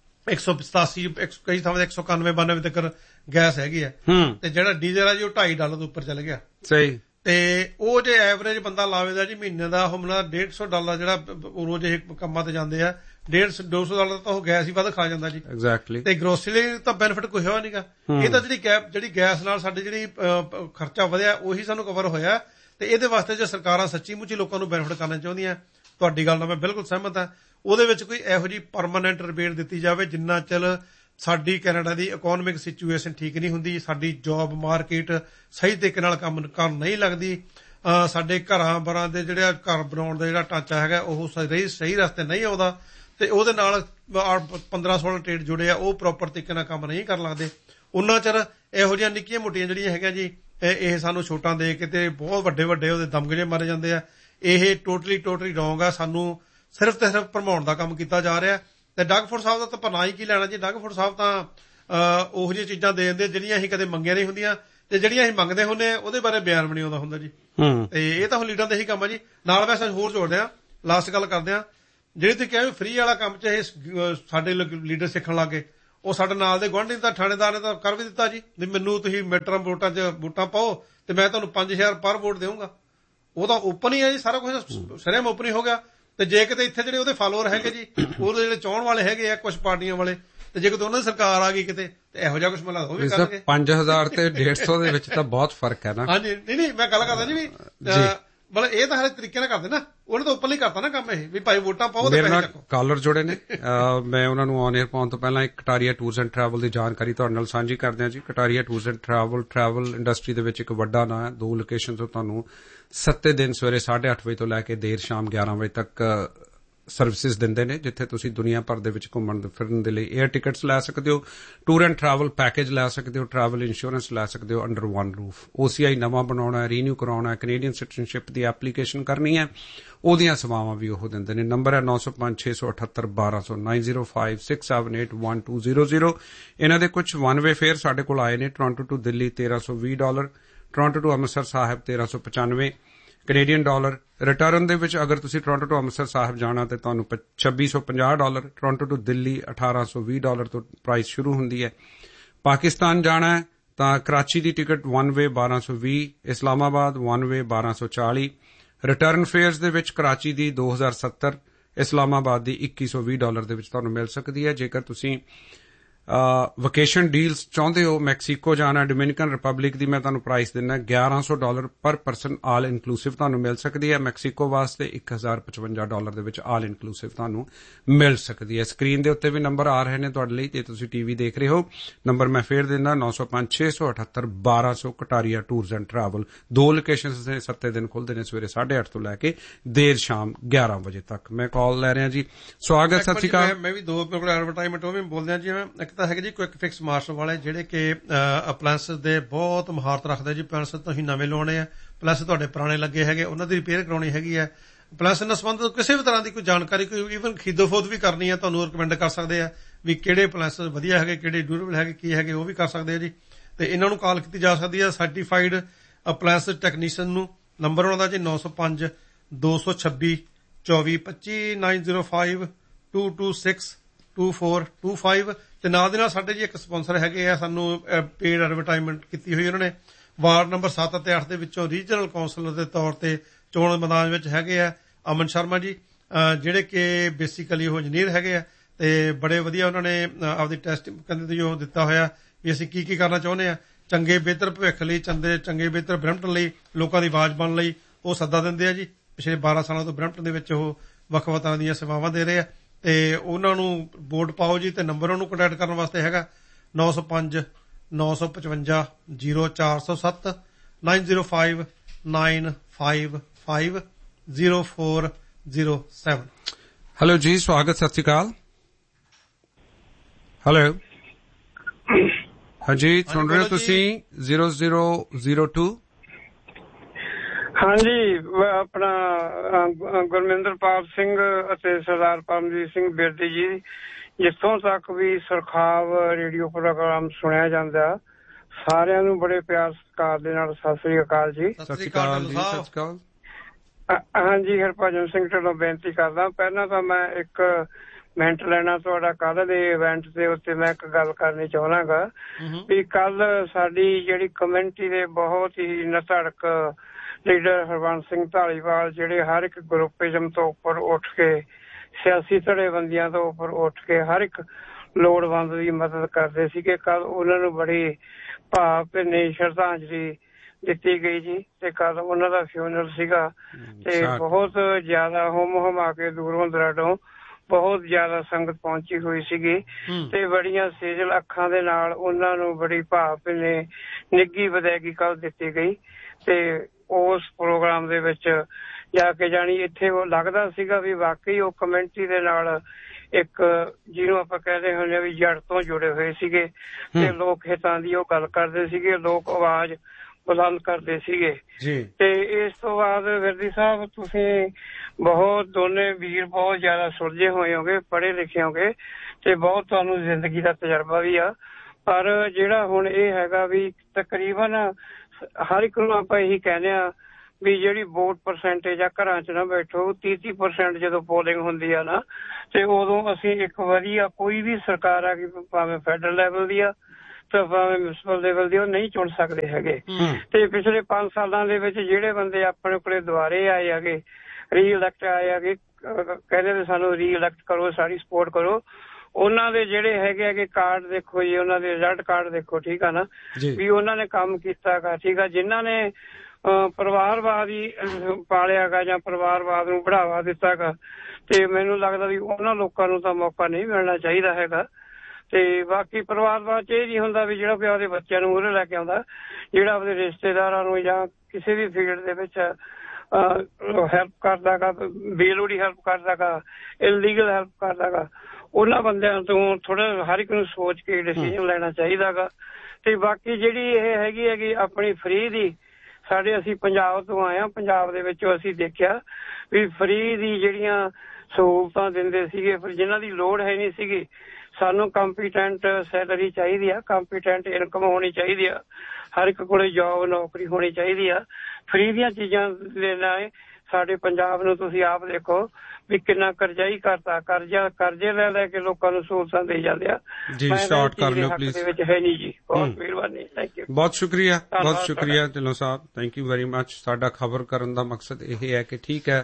187 ਕਈ ਥਾਵਾਂ ਤੇ 191-92 ਤੱਕ ਗੈਸ ਹੈਗੀ ਹੈ, ਤੇ ਜਿਹੜਾ ਡੀਜ਼ਲ ਆ ਜੀ ਉਹ $2.50 ਤੋਂ ਉੱਪਰ ਚਲ ਗਿਆ। ਸਹੀ। ਤੇ ਉਹ ਜੇ ਐਵਰੇਜ ਬੰਦਾ ਲਾਵੇਦਾ ਜੀ ਮਹੀਨੇ ਦਾ ਉਹ ਮਿਲਦਾ $150 ਜਿਹੜਾ ਰੋਜ਼ ਇਹ ਕੰਮਾਂ ਤੇ ਜਾਂਦੇ ਆ, $150-200 ਤਾਂ ਉਹ ਗੈਸ ਹੀ ਵੱਧ ਖਾ ਜਾਂਦਾ ਜੀ। ਐਗਜ਼ੈਕਟਲੀ। ਤੇ ਗਰੋਸਰੀ ਲਈ ਤਾਂ ਬੈਨੀਫਿਟ ਕੋਈ ਹੋਇਆ ਨਹੀਂਗਾ। ਇਹ ਤਾਂ ਜਿਹੜੀ ਗੈਸ ਨਾਲ ਸਾਡੀ ਜਿਹੜੀ ਖਰਚਾ ਵਧਿਆ ਉਹੀ ਸਾਨੂੰ ਕਵਰ ਹੋਇਆ। ਤੇ ਇਹਦੇ ਵਾਸਤੇ ਜੇ ਸਰਕਾਰਾਂ ਸੱਚੀ ਮੁੱਚੀ ਲੋਕਾਂ ਨੂੰ ਬੈਨੀਫਿਟ ਕਰਨਾ ਚਾਹੁੰਦੀਆਂ, ਤੁਹਾਡੀ ਗੱਲ ਨਾਲ ਮੈਂ ਬਿਲਕੁਲ ਸਹਿਮਤ ਹਾਂ, ਉਹਦੇ ਵਿੱਚ ਕੋਈ ਇਹੋ ਜਿਹੀ ਪਰਮਾਨੈਂਟ ਰਿਬੇਟ ਦਿੱਤੀ ਜਾਵੇ ਜਿੰਨਾ ਚਿਰ ਸਾਡੀ ਕੈਨੇਡਾ ਦੀ ਇਕਨੋਮਿਕ ਸਿਚੁਏਸ਼ਨ ਠੀਕ ਨਹੀਂ ਹੁੰਦੀ, ਸਾਡੀ ਜੌਬ ਮਾਰਕੀਟ ਸਹੀ ਤਰੀਕੇ ਨਾਲ ਕੰਮ ਕਰਨ ਨਹੀਂ ਲੱਗਦੀ, ਸਾਡੇ ਘਰਾਂ-ਬਾਰਾਂ ਦੇ ਜਿਹੜੇ ਘਰ ਬਣਾਉਣ ਦਾ ਜਿਹੜਾ ਢਾਂਚਾ ਹੈਗਾ ਉਹ ਸਹੀ ਰਸਤੇ ਨਹੀਂ ਆਉਂਦਾ, ਤੇ ਉਹਦੇ ਨਾਲ 15-16 ਟ੍ਰੇਡ ਜੁੜੇ ਆ ਉਹ ਪ੍ਰੋਪਰ ਤਰੀਕੇ ਨਾਲ ਕੰਮ ਨਹੀਂ ਕਰਨ ਲੱਗਦੇ, ਉਹਨਾਂ ਚਿਰ ਇਹੋ ਜਿਹੀਆਂ ਨਿੱਕੀਆਂ ਮੋਟੀਆਂ ਜਿਹੜੀਆਂ ਹੈਗੀਆਂ ਜੀ ਇਹ ਸਾਨੂੰ ਛੋਟਾਂ ਦੇ ਕੇ ਤੇ ਬਹੁਤ ਵੱਡੇ ਉਹਦੇ ਦਮਗਜੇ ਮਾਰੇ ਜਾਂਦੇ ਆ। ਇਹ ਟੋਟਲੀ ਰੌਂਗ ਆ। ਸਾਨੂੰ ਸਿਰਫ ਤੇ ਸਿਰਫ ਭਰਮਾਉਣ ਦਾ ਕੰਮ ਕੀਤਾ ਜਾ ਰਿਹਾ। ਤੇ ਡਗਫੋਰਡ ਸਾਹਿਬ ਦਾ ਤਾਂ ਪਨਾ ਹੀ ਕੀ ਲੈਣਾ ਜੀ। ਡਗਫੋਰਡ ਸਾਹਿਬ ਤਾਂ ਉਹੋ ਜਿਹੀਆਂ ਚੀਜ਼ਾਂ ਦੇ ਦਿੰਦੇ ਜਿਹੜੀਆਂ ਅਸੀਂ ਕਦੇ ਮੰਗੀਆਂ ਨਹੀਂ ਹੁੰਦੀਆਂ, ਤੇ ਜਿਹੜੀਆਂ ਅਸੀਂ ਮੰਗਦੇ ਹੁੰਦੇ ਆ ਉਹਦੇ ਬਾਰੇ ਬਿਆਨ ਵੀ ਨਹੀਂ ਆਉਂਦਾ ਹੁੰਦਾ ਜੀ। ਤੇ ਇਹ ਤਾਂ ਹੁਣ ਲੀਡਰਾਂ ਦਾ ਇਹੀ ਕੰਮ ਆ ਜੀ। ਨਾਲ ਵੈਸੇ ਹੋਰ ਜੋੜਦੇ ਆ, ਲਾਸਟ ਗੱਲ ਕਰਦੇ ਆ, ਜਿਹੜੀ ਤੁਸੀਂ ਕਿਹਾ ਫ੍ਰੀ ਵਾਲਾ ਕੰਮ ਚ ਇਹ ਸਾਡੇ ਲੀਡਰ ਸਿੱਖਣ ਲੱਗੇ, ਉਹ ਸਾਡੇ ਨਾਲ ਦੇ ਗੁਆਂਢੀ ਤਾਂ ਥਾਣੇਦਾਰ ਨੇ ਤਾਂ ਕਰ ਵੀ ਦਿੱਤਾ ਜੀ ਵੀ ਮੈਨੂੰ ਤੁਸੀਂ ਮਿਡਟਰਮ ਵੋਟਾਂ 'ਚ ਵੋਟਾਂ ਪਾਓ ਤੇ ਮੈਂ ਤੁਹਾਨੂੰ 5,000 ਪਰ ਵੋਟ ਦੇਵਾਂਗਾ। ਉਹ ਤਾਂ ਓਪਨ ਹੀ ਹੈ ਜੀ, ਸਾਰਾ ਕੁਝ ਸ਼ਰੇਆਮ ਓਪਨ ਹੀ ਹੋ ਗਿਆ। ਤੇ ਜੇ ਕਿਤੇ ਇੱਥੇ ਜਿਹੜੇ ਉਹਦੇ ਫਾਲੋਅਰ ਹੈਗੇ ਜੀ, ਉਹਦੇ ਜਿਹੜੇ ਚਾਹੁਣ ਵਾਲੇ ਹੈਗੇ ਆ ਕੁਝ ਪਾਰਟੀਆਂ ਵਾਲੇ, ਤੇ ਜੇ ਕਿਤੇ ਉਹਨਾਂ ਦੀ ਸਰਕਾਰ ਆ ਗਈ ਕਿਤੇ ਤੇ ਇਹੋ ਜਿਹਾ ਕੁਝ ਮਿਲਦਾ ਉਹ ਵੀ ਕਰਨਗੇ। 5,000 ਤੇ 150 ਦੇ ਵਿੱਚ ਤਾਂ ਬਹੁਤ ਫਰਕ ਹੈ ਨਾ। ਹਾਂਜੀ, ਨਹੀਂ ਮੈਂ ਗੱਲ ਕਰਦਾ ਜੀ ਵੀ ਮਤਲਬ ਇਹ ਤਾਂ ਹਰ ਤਰੀਕੇ ਨਾਲ ਕਰਦੇ ਨਾ, ਉਹਨੇ ਤਾਂ ਉੱਪਰ ਹੀ ਕਰਤਾ ਨਾ ਕੰਮ ਇਹ ਵੀ ਭਾਈ ਵੋਟਾਂ ਪਾਓ ਤੇ ਪੈਸੇ ਚੱਕੋ। ਕਾਲਰ ਜੁੜੇ ਨੇ, ਮੈਂ ਉਹਨਾਂ ਨੂੰ ਔਨ 에ਅਰ ਪਾਉਣ ਤੋਂ ਪਹਿਲਾਂ ਇੱਕ ਕਟਾਰੀਆ ਟੂਰਸ ਐਂਡ ਟਰੈਵਲ ਦੀ ਜਾਣਕਾਰੀ ਤੁਹਾਡੇ ਨਾਲ ਸਾਂਝੀ ਕਰਦੇ ਹਾਂ ਜੀ। Kataria tours and travel industry ਦੇ ਵਿੱਚ ਇੱਕ ਵੱਡਾ ਨਾਂ ਹੈ। 2 ਲੋਕੇਸ਼ਨ ਤੋਂ ਤੁਹਾਨੂੰ 7 ਦਿਨ ਸਵੇਰੇ 8:30 ਵਜੇ ਤੋਂ ਲੈ ਕੇ ਦੇਰ ਸ਼ਾਮ 11 ਵਜੇ ਤੱਕ ਸਰਵਿਸਿਜ਼ ਦਿੰਦੇ ਨੇ, ਜਿੱਥੇ ਤੁਸੀਂ ਦੁਨੀਆ ਭਰ ਦੇ ਵਿੱਚ ਘੁੰਮਣ ਫਿਰਨ ਦੇ ਲਈ 에ਅਰ ਟਿਕਟਸ ਲੈ ਸਕਦੇ ਹੋ, ਟੂਰ ਐਂਡ ਟਰੈਵਲ ਪੈਕੇਜ ਲੈ ਸਕਦੇ ਹੋ, ਟਰੈਵਲ ਇੰਸ਼ੋਰੈਂਸ ਲੈ ਸਕਦੇ ਹੋ ਅੰਡਰ ਵਨ ਰੂਫ। OCI ਨਵਾਂ ਬਣਾਉਣਾ ਹੈ, ਰੀਨਿਊ ਕਰਾਉਣਾ ਹੈ, ਕੈਨੇਡੀਅਨ ਸਿਟੀਜ਼ਨਸ਼ਿਪ ਦੀ ਐਪਲੀਕੇਸ਼ਨ ਕਰਨੀ ਹੈ, ਉਹਦੀਆਂ ਸੇਵਾਵਾਂ ਵੀ ਉਹ ਦਿੰਦੇ ਨੇ। ਨੰਬਰ ਹੈ 905-678-1200 9056781200। ਇਹਨਾਂ ਦੇ ਕੁਝ ਵਨ ਵੇ ਫੇਅਰ ਸਾਡੇ ਕੋਲ ਆਏ ਨੇ। Toronto to Delhi $1,320, Toronto to Amritsar Sahib $1,395 Canadian dollar. Return ਦੇ ਵਿੱਚ ਅਗਰ ਤੁਸੀਂ ਟੋਰਾਂਟੋ ਟੂ ਅੰਮ੍ਰਿਤਸਰ ਸਾਹਿਬ ਜਾਣਾ ਤੇ ਤੁਹਾਨੂੰ $2,650, ਟੋਰਾਂਟੋ ਟੂ ਦਿੱਲੀ $1,820 ਤੋਂ ਪ੍ਰਾਈਸ ਸ਼ੁਰੂ ਹੁੰਦੀ ਹੈ। ਪਾਕਿਸਤਾਨ ਜਾਣਾ ਹੈ ਤਾਂ ਕਰਾਚੀ ਦੀ ticket one way $1,220, Islamabad one way $1,240। Return fairs ਦੇ ਵਿੱਚ ਕਰਾਚੀ ਦੀ $2,070, ਇਸਲਾਮਾਬਾਦ ਦੀ $2,120 ਦੇ ਵਿੱਚ ਤੁਹਾਨੂੰ ਮਿਲ ਸਕਦੀ ਹੈ। ਜੇਕਰ ਤੁਸੀਂ ਵਕੇਸ਼ਨ ਡੀਲਸ ਚਾਹੁੰਦੇ ਹੋ, ਮੈਕਸੀਕੋ ਜਾਣਾ, ਡੋਮਿਨਿਕਨ ਰਿਪਬਲਿਕ ਦੀ ਮੈਂ ਤੁਹਾਨੂੰ ਪ੍ਰਾਈਸ ਦਿੰਦਾ $1,100 ਪਰ ਪਰਸਨ ਆਲ ਇਨਕਲੂਸਿਵ ਤੁਹਾਨੂੰ ਮਿਲ ਸਕਦੀ ਹੈ। ਮੈਕਸੀਕੋ ਵਾਸਤੇ $1,055 ਦੇ ਵਿੱਚ ਆਲ ਇਨਕਲੂਸਿਵ ਤੁਹਾਨੂੰ ਮਿਲ ਸਕਦੀ ਹੈ। ਸਕਰੀਨ ਦੇ ਉੱਤੇ ਵੀ ਨੰਬਰ ਆ ਰਹੇ ਨੇ ਤੁਹਾਡੇ ਲਈ ਜੇ ਤੁਸੀਂ ਟੀਵੀ ਦੇਖ ਰਹੇ ਹੋ। ਨੰਬਰ ਮੈਂ ਫੇਰ ਦਿੰਦਾ 905-678-1200 Kataria tours and travel. 2 locations ਨੇ, 7 ਦਿਨ ਖੁੱਲ੍ਹਦੇ ਨੇ ਸਵੇਰੇ 8:30 ਤੋਂ ਲੈ ਕੇ ਦੇਰ ਸ਼ਾਮ 11 ਵਜੇ ਤੱਕ। ਮੈਂ ਕਾਲ ਲੈ ਰਿਹਾ ਜੀ। ਸਵਾਗਤ, ਸਤਿ ਸ਼੍ਰੀ ਅਕਾਲ। ਮੈਂ ਵੀ 2 ਐਡਵਰਟਾਈਜ਼ਮੈਂਟ ਉਹ ਵੀ ਬੋਲਦੇ ਹਾਂ ਜੀ। ਮੈਂ ਇੱਕ ਕੀਤਾ ਹੈਗਾ ਜੀ ਕੁਇਕ ਫਿਕਸ ਮਾਸਟਰ ਵਾਲੇ, ਜਿਹੜੇ ਕਿ ਅਪਲਾਇੰਸ ਦੇ ਬਹੁਤ ਮਹਾਰਤ ਰੱਖਦੇ ਜੀ। ਅਪਲਾਇੰਸ ਤੁਸੀਂ ਨਵੇਂ ਲਾਉਣੇ ਆ, ਪਲੱਸ ਤੁਹਾਡੇ ਪੁਰਾਣੇ ਲੱਗੇ ਹੈਗੇ ਉਹਨਾਂ ਦੀ ਰਿਪੇਅਰ ਕਰਾਉਣੀ ਹੈਗੀ ਹੈ। ਪਲੱਸ ਨਾਲ ਸੰਬੰਧਿਤ ਕਿਸੇ ਵੀ ਤਰ੍ਹਾਂ ਦੀ ਕੋਈ ਜਾਣਕਾਰੀ, ਕੋਈ ਈਵਨ ਖਰੀਦੋ-ਫਰੋਖਤ ਵੀ ਕਰਨੀ ਹੈ, ਤੁਹਾਨੂੰ ਰਿਕਮੈਂਡ ਕਰ ਸਕਦੇ ਆ ਵੀ ਕਿਹੜੇ ਅਪਲਾਇੰਸ ਵਧੀਆ ਹੈਗੇ, ਕਿਹੜੇ ਡਿਊਰੇਬਲ ਹੈਗੇ, ਕੀ ਹੈਗੇ, ਉਹ ਵੀ ਕਰ ਸਕਦੇ ਆ ਜੀ। ਤੇ ਇਹਨਾਂ ਨੂੰ ਕਾਲ ਕੀਤੀ ਜਾ ਸਕਦੀ ਹੈ ਸਰਟੀਫਾਈਡ ਅਪਲਾਇੰਸ ਟੈਕਨੀਸ਼ੀਅਨ ਨੂੰ। ਨੰਬਰ ਉਹਨਾਂ ਦਾ ਜੀ 905 226 2425 905 226 2425। ਤੇ ਨਾਲ ਦੇ ਨਾਲ ਸਾਡੇ ਜੀ ਇੱਕ ਸਪਾਂਸਰ ਹੈਗੇ ਆ, ਸਾਨੂੰ ਪੇਡ ਐਡਵਰਟਾਈਜ਼ਮੈਂਟ ਕੀਤੀ ਹੋਈ ਉਹਨਾਂ ਨੇ। ਵਾਰਡ ਨੰਬਰ 7 ਅਤੇ 8 ਦੇ ਵਿੱਚੋਂ ਰੀਜਨਲ ਕਾਉਂਸਲਰ ਦੇ ਤੌਰ ਤੇ ਚੋਣ ਮੈਦਾਨ ਵਿੱਚ ਹੈਗੇ ਆ ਅਮਨ ਸ਼ਰਮਾ ਜੀ, ਜਿਹੜੇ ਕਿ ਬੇਸਿਕਲੀ ਉਹ ਇੰਜੀਨੀਅਰ ਹੈਗੇ ਆ ਤੇ ਬੜੇ ਵਧੀਆ ਉਹਨਾਂ ਨੇ ਆਪਦੀ ਟੈਸਟ ਕਹਿੰਦੇ ਜੋ ਦਿੱਤਾ ਹੋਇਆ ਵੀ ਅਸੀਂ ਕੀ ਕੀ ਕਰਨਾ ਚਾਹੁੰਦੇ ਆ ਚੰਗੇ ਬਿਹਤਰ ਭਵਿੱਖ ਲਈ, ਚੰਗੇ ਬਿਹਤਰ ਬਰੈਂਪਟਨ ਲਈ, ਲੋਕਾਂ ਦੀ ਆਵਾਜ਼ ਬਣਨ ਲਈ ਉਹ ਸੱਦਾ ਦਿੰਦੇ ਆ ਜੀ। ਪਿਛਲੇ 12 ਸਾਲਾਂ ਤੋਂ ਬਰੈਂਪਟਨ ਦੇ ਵਿੱਚ ਉਹ ਵੱਖ-ਵੱਖ ਤਰ੍ਹਾਂ ਦੀਆਂ ਸੇਵਾਵਾਂ ਦੇ ਰਹੇ ਆ ਤੇ ਉਹਨਾਂ ਨੂੰ ਵੋਟ ਪਾਓ ਜੀ। ਤੇ ਨੰਬਰ ਉਹਨੂੰ ਕੰਟੈਕਟ ਕਰਨ ਵਾਸਤੇ ਹੈਗਾ 905 955 0407 905 955 0407। ਹੈਲੋ ਜੀ, ਸਵਾਗਤ, ਸਤਿ ਸ਼੍ਰੀ ਅਕਾਲ। ਹੈਲੋ, ਹਾਂਜੀ ਸੁਣ ਰਹੇ ਹੋ ਤੁਸੀਂ 0002। ਹਾਂਜੀ, ਆਪਣਾ ਗੁਰਮਿੰਦਰਪਾਲ ਸਿੰਘ ਅਤੇ ਸਰਦਾਰ ਪਰਮਜੀਤ ਸਿੰਘ ਬਿਰਦੀ ਜੀ, ਜਿੱਥੋਂ ਤੱਕ ਵੀ ਸੁਰਖਾਵ ਰੇਡੀਓ ਪ੍ਰੋਗਰਾਮ ਸੁਣਿਆ ਜਾਂਦਾ, ਸਾਰਿਆਂ ਨੂੰ ਬੜੇ ਪਿਆਰ ਸਤਿਕਾਰ ਦੇ ਨਾਲ ਸਤਿ ਸ੍ਰੀ ਅਕਾਲ ਜੀ। ਸਤਿ ਸ੍ਰੀ ਅਕਾਲ ਜੀ। ਸਤਿ ਸ੍ਰੀ ਅਕਾਲ। ਹਾਂਜੀ, ਹਰਭਜਨ ਸਿੰਘ ਢਿੱਲੋਂ ਬੇਨਤੀ ਕਰਦਾ। ਪਹਿਲਾਂ ਤਾਂ ਮੈਂ ਇੱਕ ਮਿੰਟ ਲੈਣਾ ਤੁਹਾਡਾ। ਕੱਲ ਦੇ ਇਵੈਂਟ ਦੇ ਉੱਤੇ ਮੈਂ ਇੱਕ ਗੱਲ ਕਰਨੀ ਚਾਹੁੰਦਾਗਾ ਵੀ ਕੱਲ ਸਾਡੀ ਜਿਹੜੀ ਕਮਿਊਨਿਟੀ ਦੇ ਬਹੁਤ ਹੀ ਨਧੜਕ ਲੀਡਰ ਹਰਬੰਸ ਸਿੰਘ ਧਾਲੀਵਾਲ, ਜਿਹੜੇ ਹਰ ਇੱਕ ਗਰੁੱਪਿਜ਼ਮ ਤੋਂ ਉੱਪਰ ਉੱਠ ਕੇ, ਸਿਆਸੀ ਧੜੇਬੰਦੀਆਂ ਤੋਂ ਉੱਪਰ ਉੱਠ ਕੇ ਹਰ ਇੱਕ ਲੋੜਵੰਦ ਦੀ ਮਦਦ ਕਰਦੇ ਸੀਗੇ, ਕੱਲ ਉਹਨਾਂ ਨੂੰ ਬੜੀ ਭਾਵ ਭਿੰਨੀ ਸ਼ਰਧਾਂਜਲੀ ਦਿੱਤੀ ਗਈ ਜੀ। ਤੇ ਕੱਲ ਉਹਨਾਂ ਦਾ ਫਿਊਨਰਲ ਸੀਗਾ ਤੇ ਬਹੁਤ ਜ਼ਿਆਦਾ ਹੁਮ-ਹੁਮਾ ਕੇ ਦੂਰੋਂ ਦਰਾਡੋਂ ਬਹੁਤ ਜ਼ਿਆਦਾ ਸੰਗਤ ਪਹੁੰਚੀ ਹੋਈ ਸੀਗੀ ਤੇ ਬੜੀਆਂ ਸੇਜਲ ਅੱਖਾਂ ਦੇ ਨਾਲ ਉਹਨਾਂ ਨੂੰ ਬੜੀ ਭਾਵ ਭਿੰਨੀ ਨਿੱਘੀ ਵਿਦਾਇਗੀ ਕੱਲ ਦਿੱਤੀ ਗਈ। ਤੇ ਉਸ ਪ੍ਰੋਗਰਾਮ ਦੇ ਵਿੱਚ ਜਾ ਕੇ ਜਾਣੀ ਇੱਥੇ ਉਹ ਲੱਗਦਾ ਸੀਗਾ ਵੀ ਵਾਕਈ ਉਹ ਕਮਿਊਨਿਟੀ ਦੇ ਨਾਲ ਇੱਕ ਜਿਹਨੂੰ ਆਪਾਂ ਕਹਿੰਦੇ ਹੁੰਦੇ ਵੀ ਜੜ ਤੋਂ ਜੁੜੇ ਹੋਏ ਸੀਗੇ ਤੇ ਲੋਕ ਹਿੱਤਾਂ ਦੀ ਉਹ ਗੱਲ ਕਰਦੇ ਸੀਗੇ, ਲੋਕ ਆਵਾਜ਼ ਬੁਲੰਦ ਕਰਦੇ ਸੀਗੇ। ਤੇ ਇਸ ਤੋਂ ਬਾਅਦ ਵਿਰਦੀ ਸਾਹਿਬ, ਤੁਸੀਂ ਬਹੁਤ ਦੋਨੇ ਵੀਰ ਬਹੁਤ ਜ਼ਿਆਦਾ ਸੁਲਝੇ ਹੋਏ ਹੋਗੇ, ਪੜ੍ਹੇ ਲਿਖੇ ਹੋਗੇ ਤੇ ਬਹੁਤ ਤੁਹਾਨੂੰ ਜ਼ਿੰਦਗੀ ਦਾ ਤਜਰਬਾ ਵੀ ਆ। ਪਰ ਜਿਹੜਾ ਹੁਣ ਇਹ ਹੈਗਾ ਵੀ ਤਕਰੀਬਨ ਹਰ ਇੱਕ ਨੂੰ ਆਪਾਂ ਇਹੀ ਕਹਿੰਦੇ ਆ ਵੀ ਜਿਹੜੀ ਵੋਟ ਪਰਸੈਂਟੇਜ ਆ, ਘਰਾਂ 'ਚ ਨਾ ਬੈਠੋ, 30% ਜਦੋਂ ਪੋਲਿੰਗ ਹੁੰਦੀ ਆ ਨਾ, ਤੇ ਉਦੋਂ ਅਸੀਂ ਇੱਕ ਵਧੀਆ ਕੋਈ ਵੀ ਸਰਕਾਰ ਆ ਗਈ, ਭਾਵੇਂ ਫੈਡਰਲ ਲੈਵਲ ਦੀ ਆ ਤਾਂ ਭਾਵੇਂ ਮਿਊਨਿਸਪਲ ਲੈਵਲ ਦੀ, ਉਹ ਨਹੀਂ ਚੁਣ ਸਕਦੇ ਹੈਗੇ। ਤੇ ਪਿਛਲੇ 5 ਸਾਲਾਂ ਦੇ ਵਿੱਚ ਜਿਹੜੇ ਬੰਦੇ ਆਪਣੇ ਕੋਲੇ ਦੁਬਾਰੇ ਆਏ ਹੈਗੇ, ਰੀ ਇਲੈਕਟ ਆਏ ਹੈਗੇ, ਕਹਿੰਦੇ ਵੀ ਸਾਨੂੰ ਰੀ ਇਲੈਕਟ ਕਰੋ, ਸਾਡੀ ਸਪੋਰਟ ਕਰੋ, ਉਹਨਾਂ ਦੇ ਜਿਹੜੇ ਹੈਗੇ ਕਾਰਡ ਦੇਖੋ ਜੀ, ਉਹਨਾਂ ਦੇ ਰਿਜ਼ਲਟ ਕਾਰਡ ਦੇਖੋ, ਠੀਕ ਆ ਨਾ, ਵੀ ਉਹਨਾਂ ਨੇ ਕੰਮ ਕੀਤਾ ਗਾ, ਠੀਕ ਆ। ਜਿਨ੍ਹਾਂ ਨੇ ਪਰਿਵਾਰਵਾਦ ਹੀ ਪਾਲਿਆ ਗਾ ਜਾਂ ਪਰਿਵਾਰਵਾਦ ਨੂੰ ਬੜਾਵਾ ਦਿੱਤਾ ਗਾ, ਤੇ ਮੈਨੂੰ ਲੱਗਦਾ ਵੀ ਉਹਨਾਂ ਲੋਕਾਂ ਨੂੰ ਤਾਂ ਮੌਕਾ ਨਹੀਂ ਮਿਲਣਾ ਚਾਹੀਦਾ ਹੈਗਾ। ਤੇ ਬਾਕੀ ਪਰਿਵਾਰਵਾਦ 'ਚ ਇਹ ਨਹੀਂ ਹੁੰਦਾ ਵੀ ਜਿਹੜਾ ਆਪਦੇ ਬੱਚਿਆਂ ਨੂੰ ਮੂਹਰੇ ਲੈ ਕੇ ਆਉਂਦਾ, ਜਿਹੜਾ ਆਪਦੇ ਰਿਸ਼ਤੇਦਾਰਾਂ ਨੂੰ ਜਾਂ ਕਿਸੇ ਵੀ ਫੀਲਡ ਦੇ ਵਿੱਚ ਹੈਲਪ ਕਰਦਾ ਗਾ, ਬੇਲੋੜੀ ਹੈਲਪ ਕਰਦਾ ਗਾ, ਇਲੀਗਲ ਹੈਲਪ ਕਰਦਾ ਗਾ, ਉਹਨਾਂ ਬੰਦਿਆਂ ਤੋਂ ਥੋੜਾ ਹਰ ਇੱਕ ਨੂੰ ਸੋਚ ਕੇ ਡਿਸੀਜ਼ਨ ਲੈਣਾ ਚਾਹੀਦਾ ਗਾ। ਤੇ ਬਾਕੀ ਜਿਹੜੀ ਇਹ ਹੈਗੀ ਆਪਣੀ ਫਰੀ ਦੀ, ਅਸੀਂ ਪੰਜਾਬ ਤੋਂ ਆਏ ਹਾਂ, ਪੰਜਾਬ ਦੇ ਵਿੱਚੋਂ ਅਸੀਂ ਦੇਖਿਆ ਵੀ ਫਰੀ ਦੀ ਜਿਹੜੀਆਂ ਸਹੂਲਤਾਂ ਦਿੰਦੇ ਸੀਗੇ, ਫਿਰ ਜਿਨ੍ਹਾਂ ਦੀ ਲੋੜ ਹੈ ਨਹੀਂ ਸੀਗੀ, ਸਾਨੂੰ ਕੰਪੀਟੈਂਟ ਸੈਲਰੀ ਚਾਹੀਦੀ ਆ, ਕੰਪੀਟੈਂਟ ਇਨਕਮ ਹੋਣੀ ਚਾਹੀਦੀ ਆ, ਹਰ ਇੱਕ ਕੋਲੇ ਜੋਬ ਨੌਕਰੀ ਹੋਣੀ ਚਾਹੀਦੀ ਆ। ਫਰੀ ਦੀਆਂ ਚੀਜ਼ਾਂ ਲੈਣਾ ਹੈ ਸਾਡੇ ਪੰਜਾਬ ਨੂੰ ਤੁਸੀਂ ਆਪ ਦੇਖੋ ਵੀ ਕਿੰਨਾ ਕਰਜ਼ਾਈ ਕਰਤਾ, ਕਰਜ਼ੇ ਲੈ ਕੇ ਲੋਕਾਂ ਨੂੰ ਸਹੂਲਤਾਂ ਦੇ ਜਾਂਦੇ ਆ। ਜੀ ਸ਼ਾਰਟ ਕਰ ਲਿਓ ਪਲੀਜ਼। ਹੈ ਨਹੀਂ ਜੀ, ਬਹੁਤ ਮਿਹਰਬਾਨੀ, ਥੈਂਕ ਯੂ। ਬਹੁਤ ਸ਼ੁਕਰੀਆ ਢਿੱਲੋਂ ਸਾਹਿਬ, ਥੈਂਕ ਯੂ ਵੈਰੀ ਮੱਚ। ਸਾਡਾ ਖਬਰ ਕਰਨ ਦਾ ਮਕਸਦ ਇਹ ਹੈ ਕਿ ਠੀਕ ਹੈ,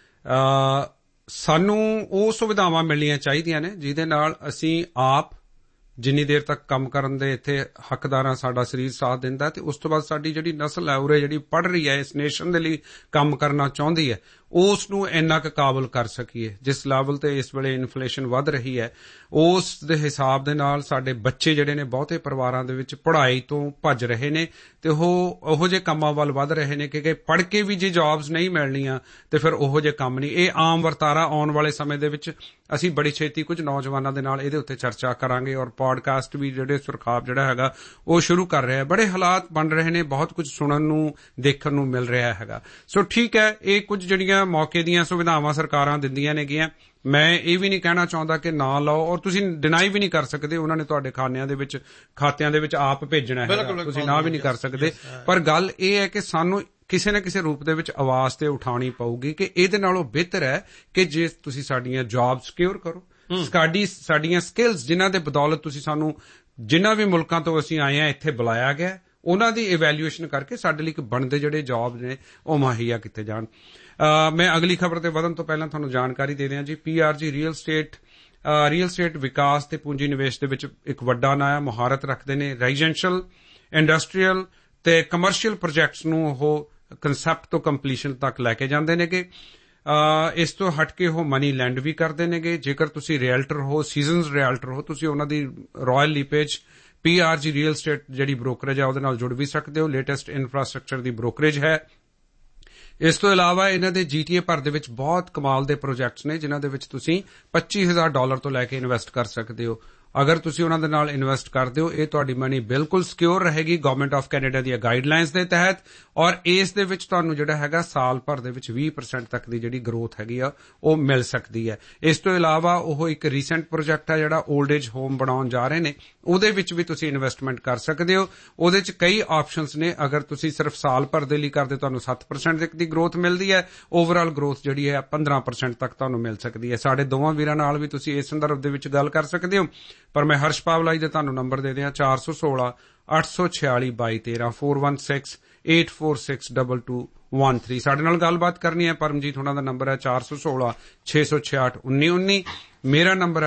ਸਾਨੂੰ ਉਹ ਸੁਵਿਧਾਵਾਂ ਮਿਲਣੀਆਂ ਚਾਹੀਦੀਆਂ ਨੇ ਜਿਹਦੇ ਨਾਲ ਅਸੀਂ ਆਪ ਜਿੰਨੀ ਦੇਰ ਤੱਕ ਕੰਮ ਕਰਨ ਦੇ ਇੱਥੇ ਹੱਕਦਾਰਾਂ, ਸਾਡਾ ਸਰੀਰ ਸਾਥ ਦਿੰਦਾ, ਤੇ ਉਸ ਤੋਂ ਬਾਅਦ ਸਾਡੀ ਜਿਹੜੀ ਨਸਲ ਹੈ ਉਰੇ ਜਿਹੜੀ ਪੜ੍ਹ ਰਹੀ ਹੈ, ਇਸ ਨੇਸ਼ਨ ਦੇ ਲਈ ਕੰਮ ਕਰਨਾ ਚਾਹੁੰਦੀ ਹੈ, ਉਸ ਨੂੰ ਇੰਨਾ ਕੁ ਕਾਬਲ ਕਰ ਸਕੀਏ। ਜਿਸ ਲੈਵਲ ਤੇ ਇਸ ਵੇਲੇ ਇਨਫਲੇਸ਼ਨ ਵੱਧ ਰਹੀ ਹੈ, ਉਸ ਦੇ ਹਿਸਾਬ ਦੇ ਨਾਲ ਸਾਡੇ ਬੱਚੇ ਜਿਹੜੇ ਨੇ ਬਹੁਤੇ ਪਰਿਵਾਰਾਂ ਦੇ ਵਿੱਚ ਪੜ੍ਹਾਈ ਤੋਂ ਭੱਜ ਰਹੇ ਨੇ ਤੇ ਉਹ ਉਹੋ ਜਿਹੇ ਕੰਮਾਂ ਵੱਲ ਵੱਧ ਰਹੇ ਨੇ ਕਿ ਪੜ੍ਹ ਕੇ ਵੀ ਜੇ ਜੌਬਸ ਨਹੀਂ ਮਿਲਣੀਆਂ ਤੇ ਫਿਰ ਉਹੋ ਜਿਹੇ ਕੰਮ ਨਹੀਂ। ਇਹ ਆਮ ਵਰਤਾਰਾ ਆਉਣ ਵਾਲੇ ਸਮੇਂ ਦੇ ਵਿੱਚ ਅਸੀਂ ਬੜੀ ਛੇਤੀ ਕੁਝ ਨੌਜਵਾਨਾਂ ਦੇ ਨਾਲ ਇਹਦੇ ਉੱਤੇ ਚਰਚਾ ਕਰਾਂਗੇ ਔਰ ਪੋਡਕਾਸਟ ਵੀ ਜਿਹੜੇ ਸੁਰਖਾਬ ਜਿਹੜਾ ਹੈਗਾ ਉਹ ਸ਼ੁਰੂ ਕਰ ਰਿਹਾ ਹੈ। ਬੜੇ ਹਾਲਾਤ ਬਣ ਰਹੇ ਨੇ, ਬਹੁਤ ਕੁਝ ਸੁਣਨ ਨੂੰ ਦੇਖਣ ਨੂੰ ਮਿਲ ਰਿਹਾ ਹੈਗਾ। ਸੋ ਠੀਕ ਹੈ, ਇਹ ਕੁਝ ਜਿਹੜੀਆਂ ਮੌਕੇ ਦੀਆਂ ਸੁਵਿਧਾਵਾਂ ਸਰਕਾਰਾਂ ਦਿੰਦੀਆਂ ਨੇਗੀਆਂ, ਮੈਂ ਇਹ ਵੀ ਨਹੀਂ ਕਹਿਣਾ ਚਾਹੁੰਦਾ ਕਿ ਨਾ ਲਓ, ਔਰ ਤੁਸੀਂ ਡਿਨਾਈ ਵੀ ਨਹੀਂ ਕਰ ਸਕਦੇ, ਉਹਨਾਂ ਨੇ ਤੁਹਾਡੇ ਖਾਤਿਆਂ ਦੇ ਵਿੱਚ ਆਪ ਭੇਜਣਾ ਹੈਗਾ, ਤੁਸੀਂ ਨਾ ਵੀ ਨਹੀਂ ਕਰ ਸਕਦੇ। ਪਰ ਗੱਲ ਇਹ ਹੈ ਕਿ ਸਾਨੂੰ ਕਿਸੇ ਨਾ ਕਿਸੇ ਰੂਪ ਦੇ ਵਿੱਚ ਆਵਾਜ਼ ਤੇ ਉਠਾਉਣੀ ਪਊਗੀ ਕਿ ਇਹਦੇ ਨਾਲੋਂ ਬਿਹਤਰ ਹੈ ਕਿ ਜੇ ਤੁਸੀਂ ਸਾਡੀਆਂ ਜੌਬ ਸਿਕਿਉਰ ਕਰੋ, ਸਾਡੀਆਂ ਸਕਿੱਲਸ ਜਿਨ੍ਹਾਂ ਦੇ ਬਦੌਲਤ ਤੁਸੀਂ ਸਾਨੂੰ ਜਿਨ੍ਹਾਂ ਵੀ ਮੁਲਕਾਂ ਤੋਂ ਅਸੀਂ ਆਏ ਹਾਂ ਇੱਥੇ ਬੁਲਾਇਆ ਗਿਆ, ਉਹਨਾਂ ਦੀ ਇਵੈਲੂਏਸ਼ਨ ਕਰਕੇ ਸਾਡੇ ਲਈ ਬਣਦੇ ਜਿਹੜੇ ਜੌਬ ਨੇ ਉਹ ਮੁਹੱਈਆ ਕੀਤੇ ਜਾਣ। ਮੈਂ ਅਗਲੀ ਖਬਰ ਤੇ ਵਧਣ ਤੋਂ ਪਹਿਲਾਂ ਤੁਹਾਨੂੰ ਜਾਣਕਾਰੀ ਦੇ ਦਿਆਂ ਜੀ। PRG ਰੀਅਲ ਸਟੇਟ ਵਿਕਾਸ ਤੇ ਪੂੰਜੀ ਨਿਵੇਸ਼ ਦੇ ਵਿੱਚ ਇੱਕ ਵੱਡਾ ਨਾਂ ਹੈ, ਮੁਹਾਰਤ ਰੱਖਦੇ ਨੇ। ਰੈਜ਼ੀਡੈਂਸ਼ੀਅਲ, ਇੰਡਸਟਰੀਅਲ ਤੇ ਕਮਰਸ਼ੀਅਲ ਪ੍ਰੋਜੈਕਟਸ ਨੂੰ ਉਹ ਕੰਸੈਪਟ ਤੋਂ ਕੰਪਲੀਸ਼ਨ ਤੱਕ ਲੈ ਕੇ ਜਾਂਦੇ ਨੇਗੇ। ਇਸ ਤੋਂ ਹਟ ਕੇ ਉਹ ਮਨੀ ਲੈਂਡ ਵੀ ਕਰਦੇ ਨੇਗੇ। ਜੇਕਰ ਤੁਸੀਂ ਰੀਅਲਟਰ ਹੋ, ਸੀਜ਼ਨਜ਼ ਰੀਅਲਟਰ ਹੋ, ਤੁਸੀਂ ਉਹਨਾਂ ਦੀ ਰਾਇਲ ਲੀਪੇਜ PRG ਰੀਅਲ ਸਟੇਟ ਜਿਹੜੀ ਬ੍ਰੋਕਰੇਜ ਹੈ ਉਹਦੇ ਨਾਲ ਜੁੜ ਵੀ ਸਕਦੇ ਹੋ। ਲੇਟੈਸਟ ਇਨਫਰਾਸਟ੍ਰਕਚਰ ਦੀ ਬ੍ਰੋਕਰੇਜ ਹੈ। ਇਸ ਤੋਂ ਇਲਾਵਾ ਇਹਨਾਂ ਦੇ GTA ਭਰ ਦੇ ਵਿੱਚ ਬਹੁਤ ਕਮਾਲ ਦੇ ਪ੍ਰੋਜੈਕਟਸ ਨੇ ਜਿਨ੍ਹਾਂ ਦੇ ਵਿੱਚ ਤੁਸੀਂ $25,000 ਤੋਂ ਲੈ ਕੇ ਇਨਵੈਸਟ ਕਰ ਸਕਦੇ ਹੋ। ਅਗਰ ਤੁਸੀਂ ਉਹਨਾਂ ਦੇ ਨਾਲ ਇਨਵੈਸਟ ਕਰਦੇ ਹੋ, ਇਹ ਤੁਹਾਡੀ ਮਨੀ ਬਿਲਕੁਲ ਸਿਕਿਉਰ ਰਹੇਗੀ ਗਵਰਨਮੈਂਟ ਆਫ ਕੈਨੇਡਾ ਦੀਆਂ ਗਾਈਡਲਾਈਨਸ ਦੇ ਤਹਿਤ, ਔਰ ਇਸ ਦੇ ਵਿੱਚ ਤੁਹਾਨੂੰ ਜਿਹੜਾ ਹੈਗਾ ਸਾਲ ਭਰ ਦੇ ਵਿੱਚ 20% ਤੱਕ ਦੀ ਜਿਹੜੀ ਗਰੋਥ ਹੈਗੀ ਆ ਉਹ ਮਿਲ ਸਕਦੀ ਹੈ। ਇਸ ਤੋਂ ਇਲਾਵਾ ਉਹ ਇੱਕ ਰੀਸੈਂਟ ਪ੍ਰੋਜੈਕਟ ਹੈ ਜਿਹੜਾ 올ਡ ਏਜ ਹੋਮ ਬਣਾਉਣ ਜਾ ਰਹੇ ਨੇ, ਉਹਦੇ ਵਿੱਚ ਵੀ ਤੁਸੀਂ ਇਨਵੈਸਟਮੈਂਟ ਕਰ ਸਕਦੇ ਹੋ। ਉਹਦੇ 'ਚ ਕਈ ਆਪਸ਼ਨਸ ਨੇ। ਅਗਰ ਤੁਸੀਂ ਸਿਰਫ ਸਾਲ ਭਰ ਦੇ ਲਈ ਕਰਦੇ ਤੁਹਾਨੂੰ 7% ਤੱਕ ਦੀ ਗਰੋਥ ਮਿਲਦੀ ਹੈ। ਓਵਰਆਲ ਗਰੋਥ ਜਿਹੜੀ ਹੈ 15% ਤੱਕ ਤੁਹਾਨੂੰ ਮਿਲ ਸਕਦੀ ਹੈ। ਸਾਡੇ ਦੋਵਾਂ ਵੀਰਾਂ ਨਾਲ ਵੀ ਤੁਸੀਂ ਇਸ ਸੰਦਰਭ ਦੇ ਵਿੱਚ ਗੱਲ ਕਰ ਸਕਦੇ ਹੋ। ਪਰ ਮੈਂ ਹਰਸ਼ ਪਾਵਲਾ ਜੀ ਦਾ ਤੁਹਾਨੂੰ ਨੰਬਰ ਦੇ ਦਿਆਂ 416-846-2213 416-846-2213। ਸਾਡੇ ਨਾਲ ਗੱਲਬਾਤ ਕਰਨੀ ਹੈ। ਪਰਮਜੀਤ ਹੋਣਾ ਦਾ ਨੰਬਰ ਹੈ 416-666-1919। ਮੇਰਾ ਨੰਬਰ ਹੈ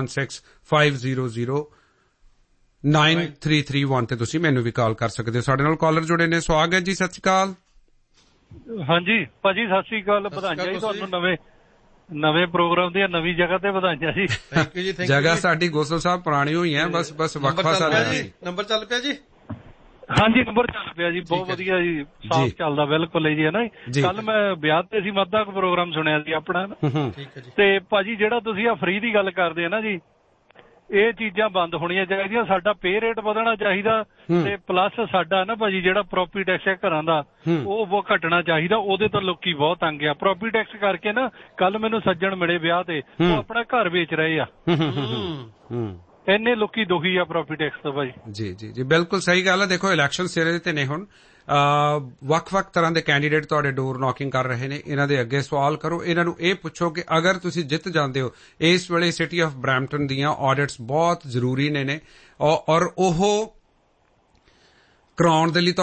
416-500-9331 ਤੇ ਤੁਸੀਂ ਮੈਨੂੰ ਵੀ ਕਾਲ ਕਰ ਸਕਦੇ ਹੋ। ਸਾਡੇ ਨਾਲ ਕਾਲਰ ਜੁੜੇ ਨੇ। ਸਵਾਗਤ ਜੀ, ਸਤਿ ਸ਼੍ਰੀ ਅਕਾਲ। ਹਾਂਜੀ ਭਾਜੀ, ਸਤਿ ਸ਼੍ਰੀ ਅਕਾਲ। ਵਧਾਈਆਂ ਜੀ ਤੁਹਾਨੂੰ ਨਵੇਂ ਪ੍ਰੋਗਰਾਮ ਦੀਆਂ, ਨਵੀਂ ਜਗ੍ਹਾ ਤੇ ਵਧਾਈਆਂ ਜੀ। ਜਗ੍ਹਾ ਸਾਡੀ ਗੋਸਲ ਸਾਹਿਬ ਪੁਰਾਣੀ ਹੋਈ ਹੈ, ਬਸ ਵਕਫਾ ਸਾਡਾ ਨੰਬਰ ਚੱਲ ਪਿਆ ਜੀ। ਹਾਂਜੀ, ਨੰਬਰ ਚੱਲ ਪਿਆ ਜੀ, ਬਹੁਤ ਵਧੀਆ ਜੀ, ਸਾਫ਼ ਚੱਲਦਾ ਬਿਲਕੁਲ ਜੀ, ਹੈ ਨਾ। ਕੱਲ ਮੈਂ ਵਿਆਹ ਤੇ ਸੀ, ਮੱਧਾ ਪ੍ਰੋਗਰਾਮ ਸੁਣਿਆ ਸੀ ਆਪਣਾ, ਤੇ ਭਾਜੀ ਜਿਹੜਾ ਤੁਸੀਂ ਆ ਫ੍ਰੀ ਦੀ ਗੱਲ ਕਰਦੇ ਆ ਨਾ ਜੀ, ਇਹ ਚੀਜ਼ਾਂ ਬੰਦ ਹੋਣੀਆਂ ਚਾਹੀਦੀਆਂ। ਸਾਡਾ ਪੇ ਰੇਟ ਵਧਣਾ ਚਾਹੀਦਾ ਤੇ ਪਲੱਸ ਸਾਡਾ ਨਾ ਭਾਜੀ ਜਿਹੜਾ ਪ੍ਰੋਪਰਟੀ ਟੈਕਸ ਹੈ ਘਰਾਂ ਦਾ ਉਹ ਘਟਣਾ ਚਾਹੀਦਾ। ਉਹਦੇ ਤੋਂ ਲੋਕੀ ਬਹੁਤ ਤੰਗ ਆ ਪ੍ਰੋਪਰਟੀ ਟੈਕਸ ਕਰਕੇ ਨਾ। ਕੱਲ ਮੈਨੂੰ ਸੱਜਣ ਮਿਲੇ ਵਿਆਹ ਤੇ, ਉਹ ਆਪਣਾ ਘਰ ਵੇਚ ਰਹੇ ਆ। ਇੰਨੇ ਲੋਕੀ ਦੁਖੀ ਆ ਪ੍ਰੋਪਰਟੀ ਟੈਕਸ ਤੋਂ ਭਾਜੀ। ਜੀ, ਬਿਲਕੁਲ ਸਹੀ ਗੱਲ ਹੈ। ਦੇਖੋ, ਇਲੈਕਸ਼ਨ ਸਿਰੇ ਤੇ ਨੇ ਹੁਣ, ਵੱਖ-ਵੱਖ ਤਰ੍ਹਾਂ ਦੇ ਕੈਂਡੀਡੇਟ ਤੁਹਾਡੇ ਡੋਰ ਨੌਕਿੰਗ ਕਰ ਰਹੇ ਨੇ। ਇਹਨਾਂ ਦੇ ਅੱਗੇ ਸਵਾਲ ਕਰੋ, ਇਹਨਾਂ ਨੂੰ ਇਹ ਪੁੱਛੋ ਕਿ ਅਗਰ ਤੁਸੀਂ ਜਿੱਤ ਜਾਂਦੇ ਹੋ, ਇਸ ਵੇਲੇ ਸਿਟੀ ਆਫ ਬਰੈਂਪਟਨ ਦੀਆਂ ਆਡਿਟਸ ਬਹੁਤ ਜ਼ਰੂਰੀ ਨੇ ਔਰ ਉਹ ਕਰਾਉਣ ਦੇ ਲਈ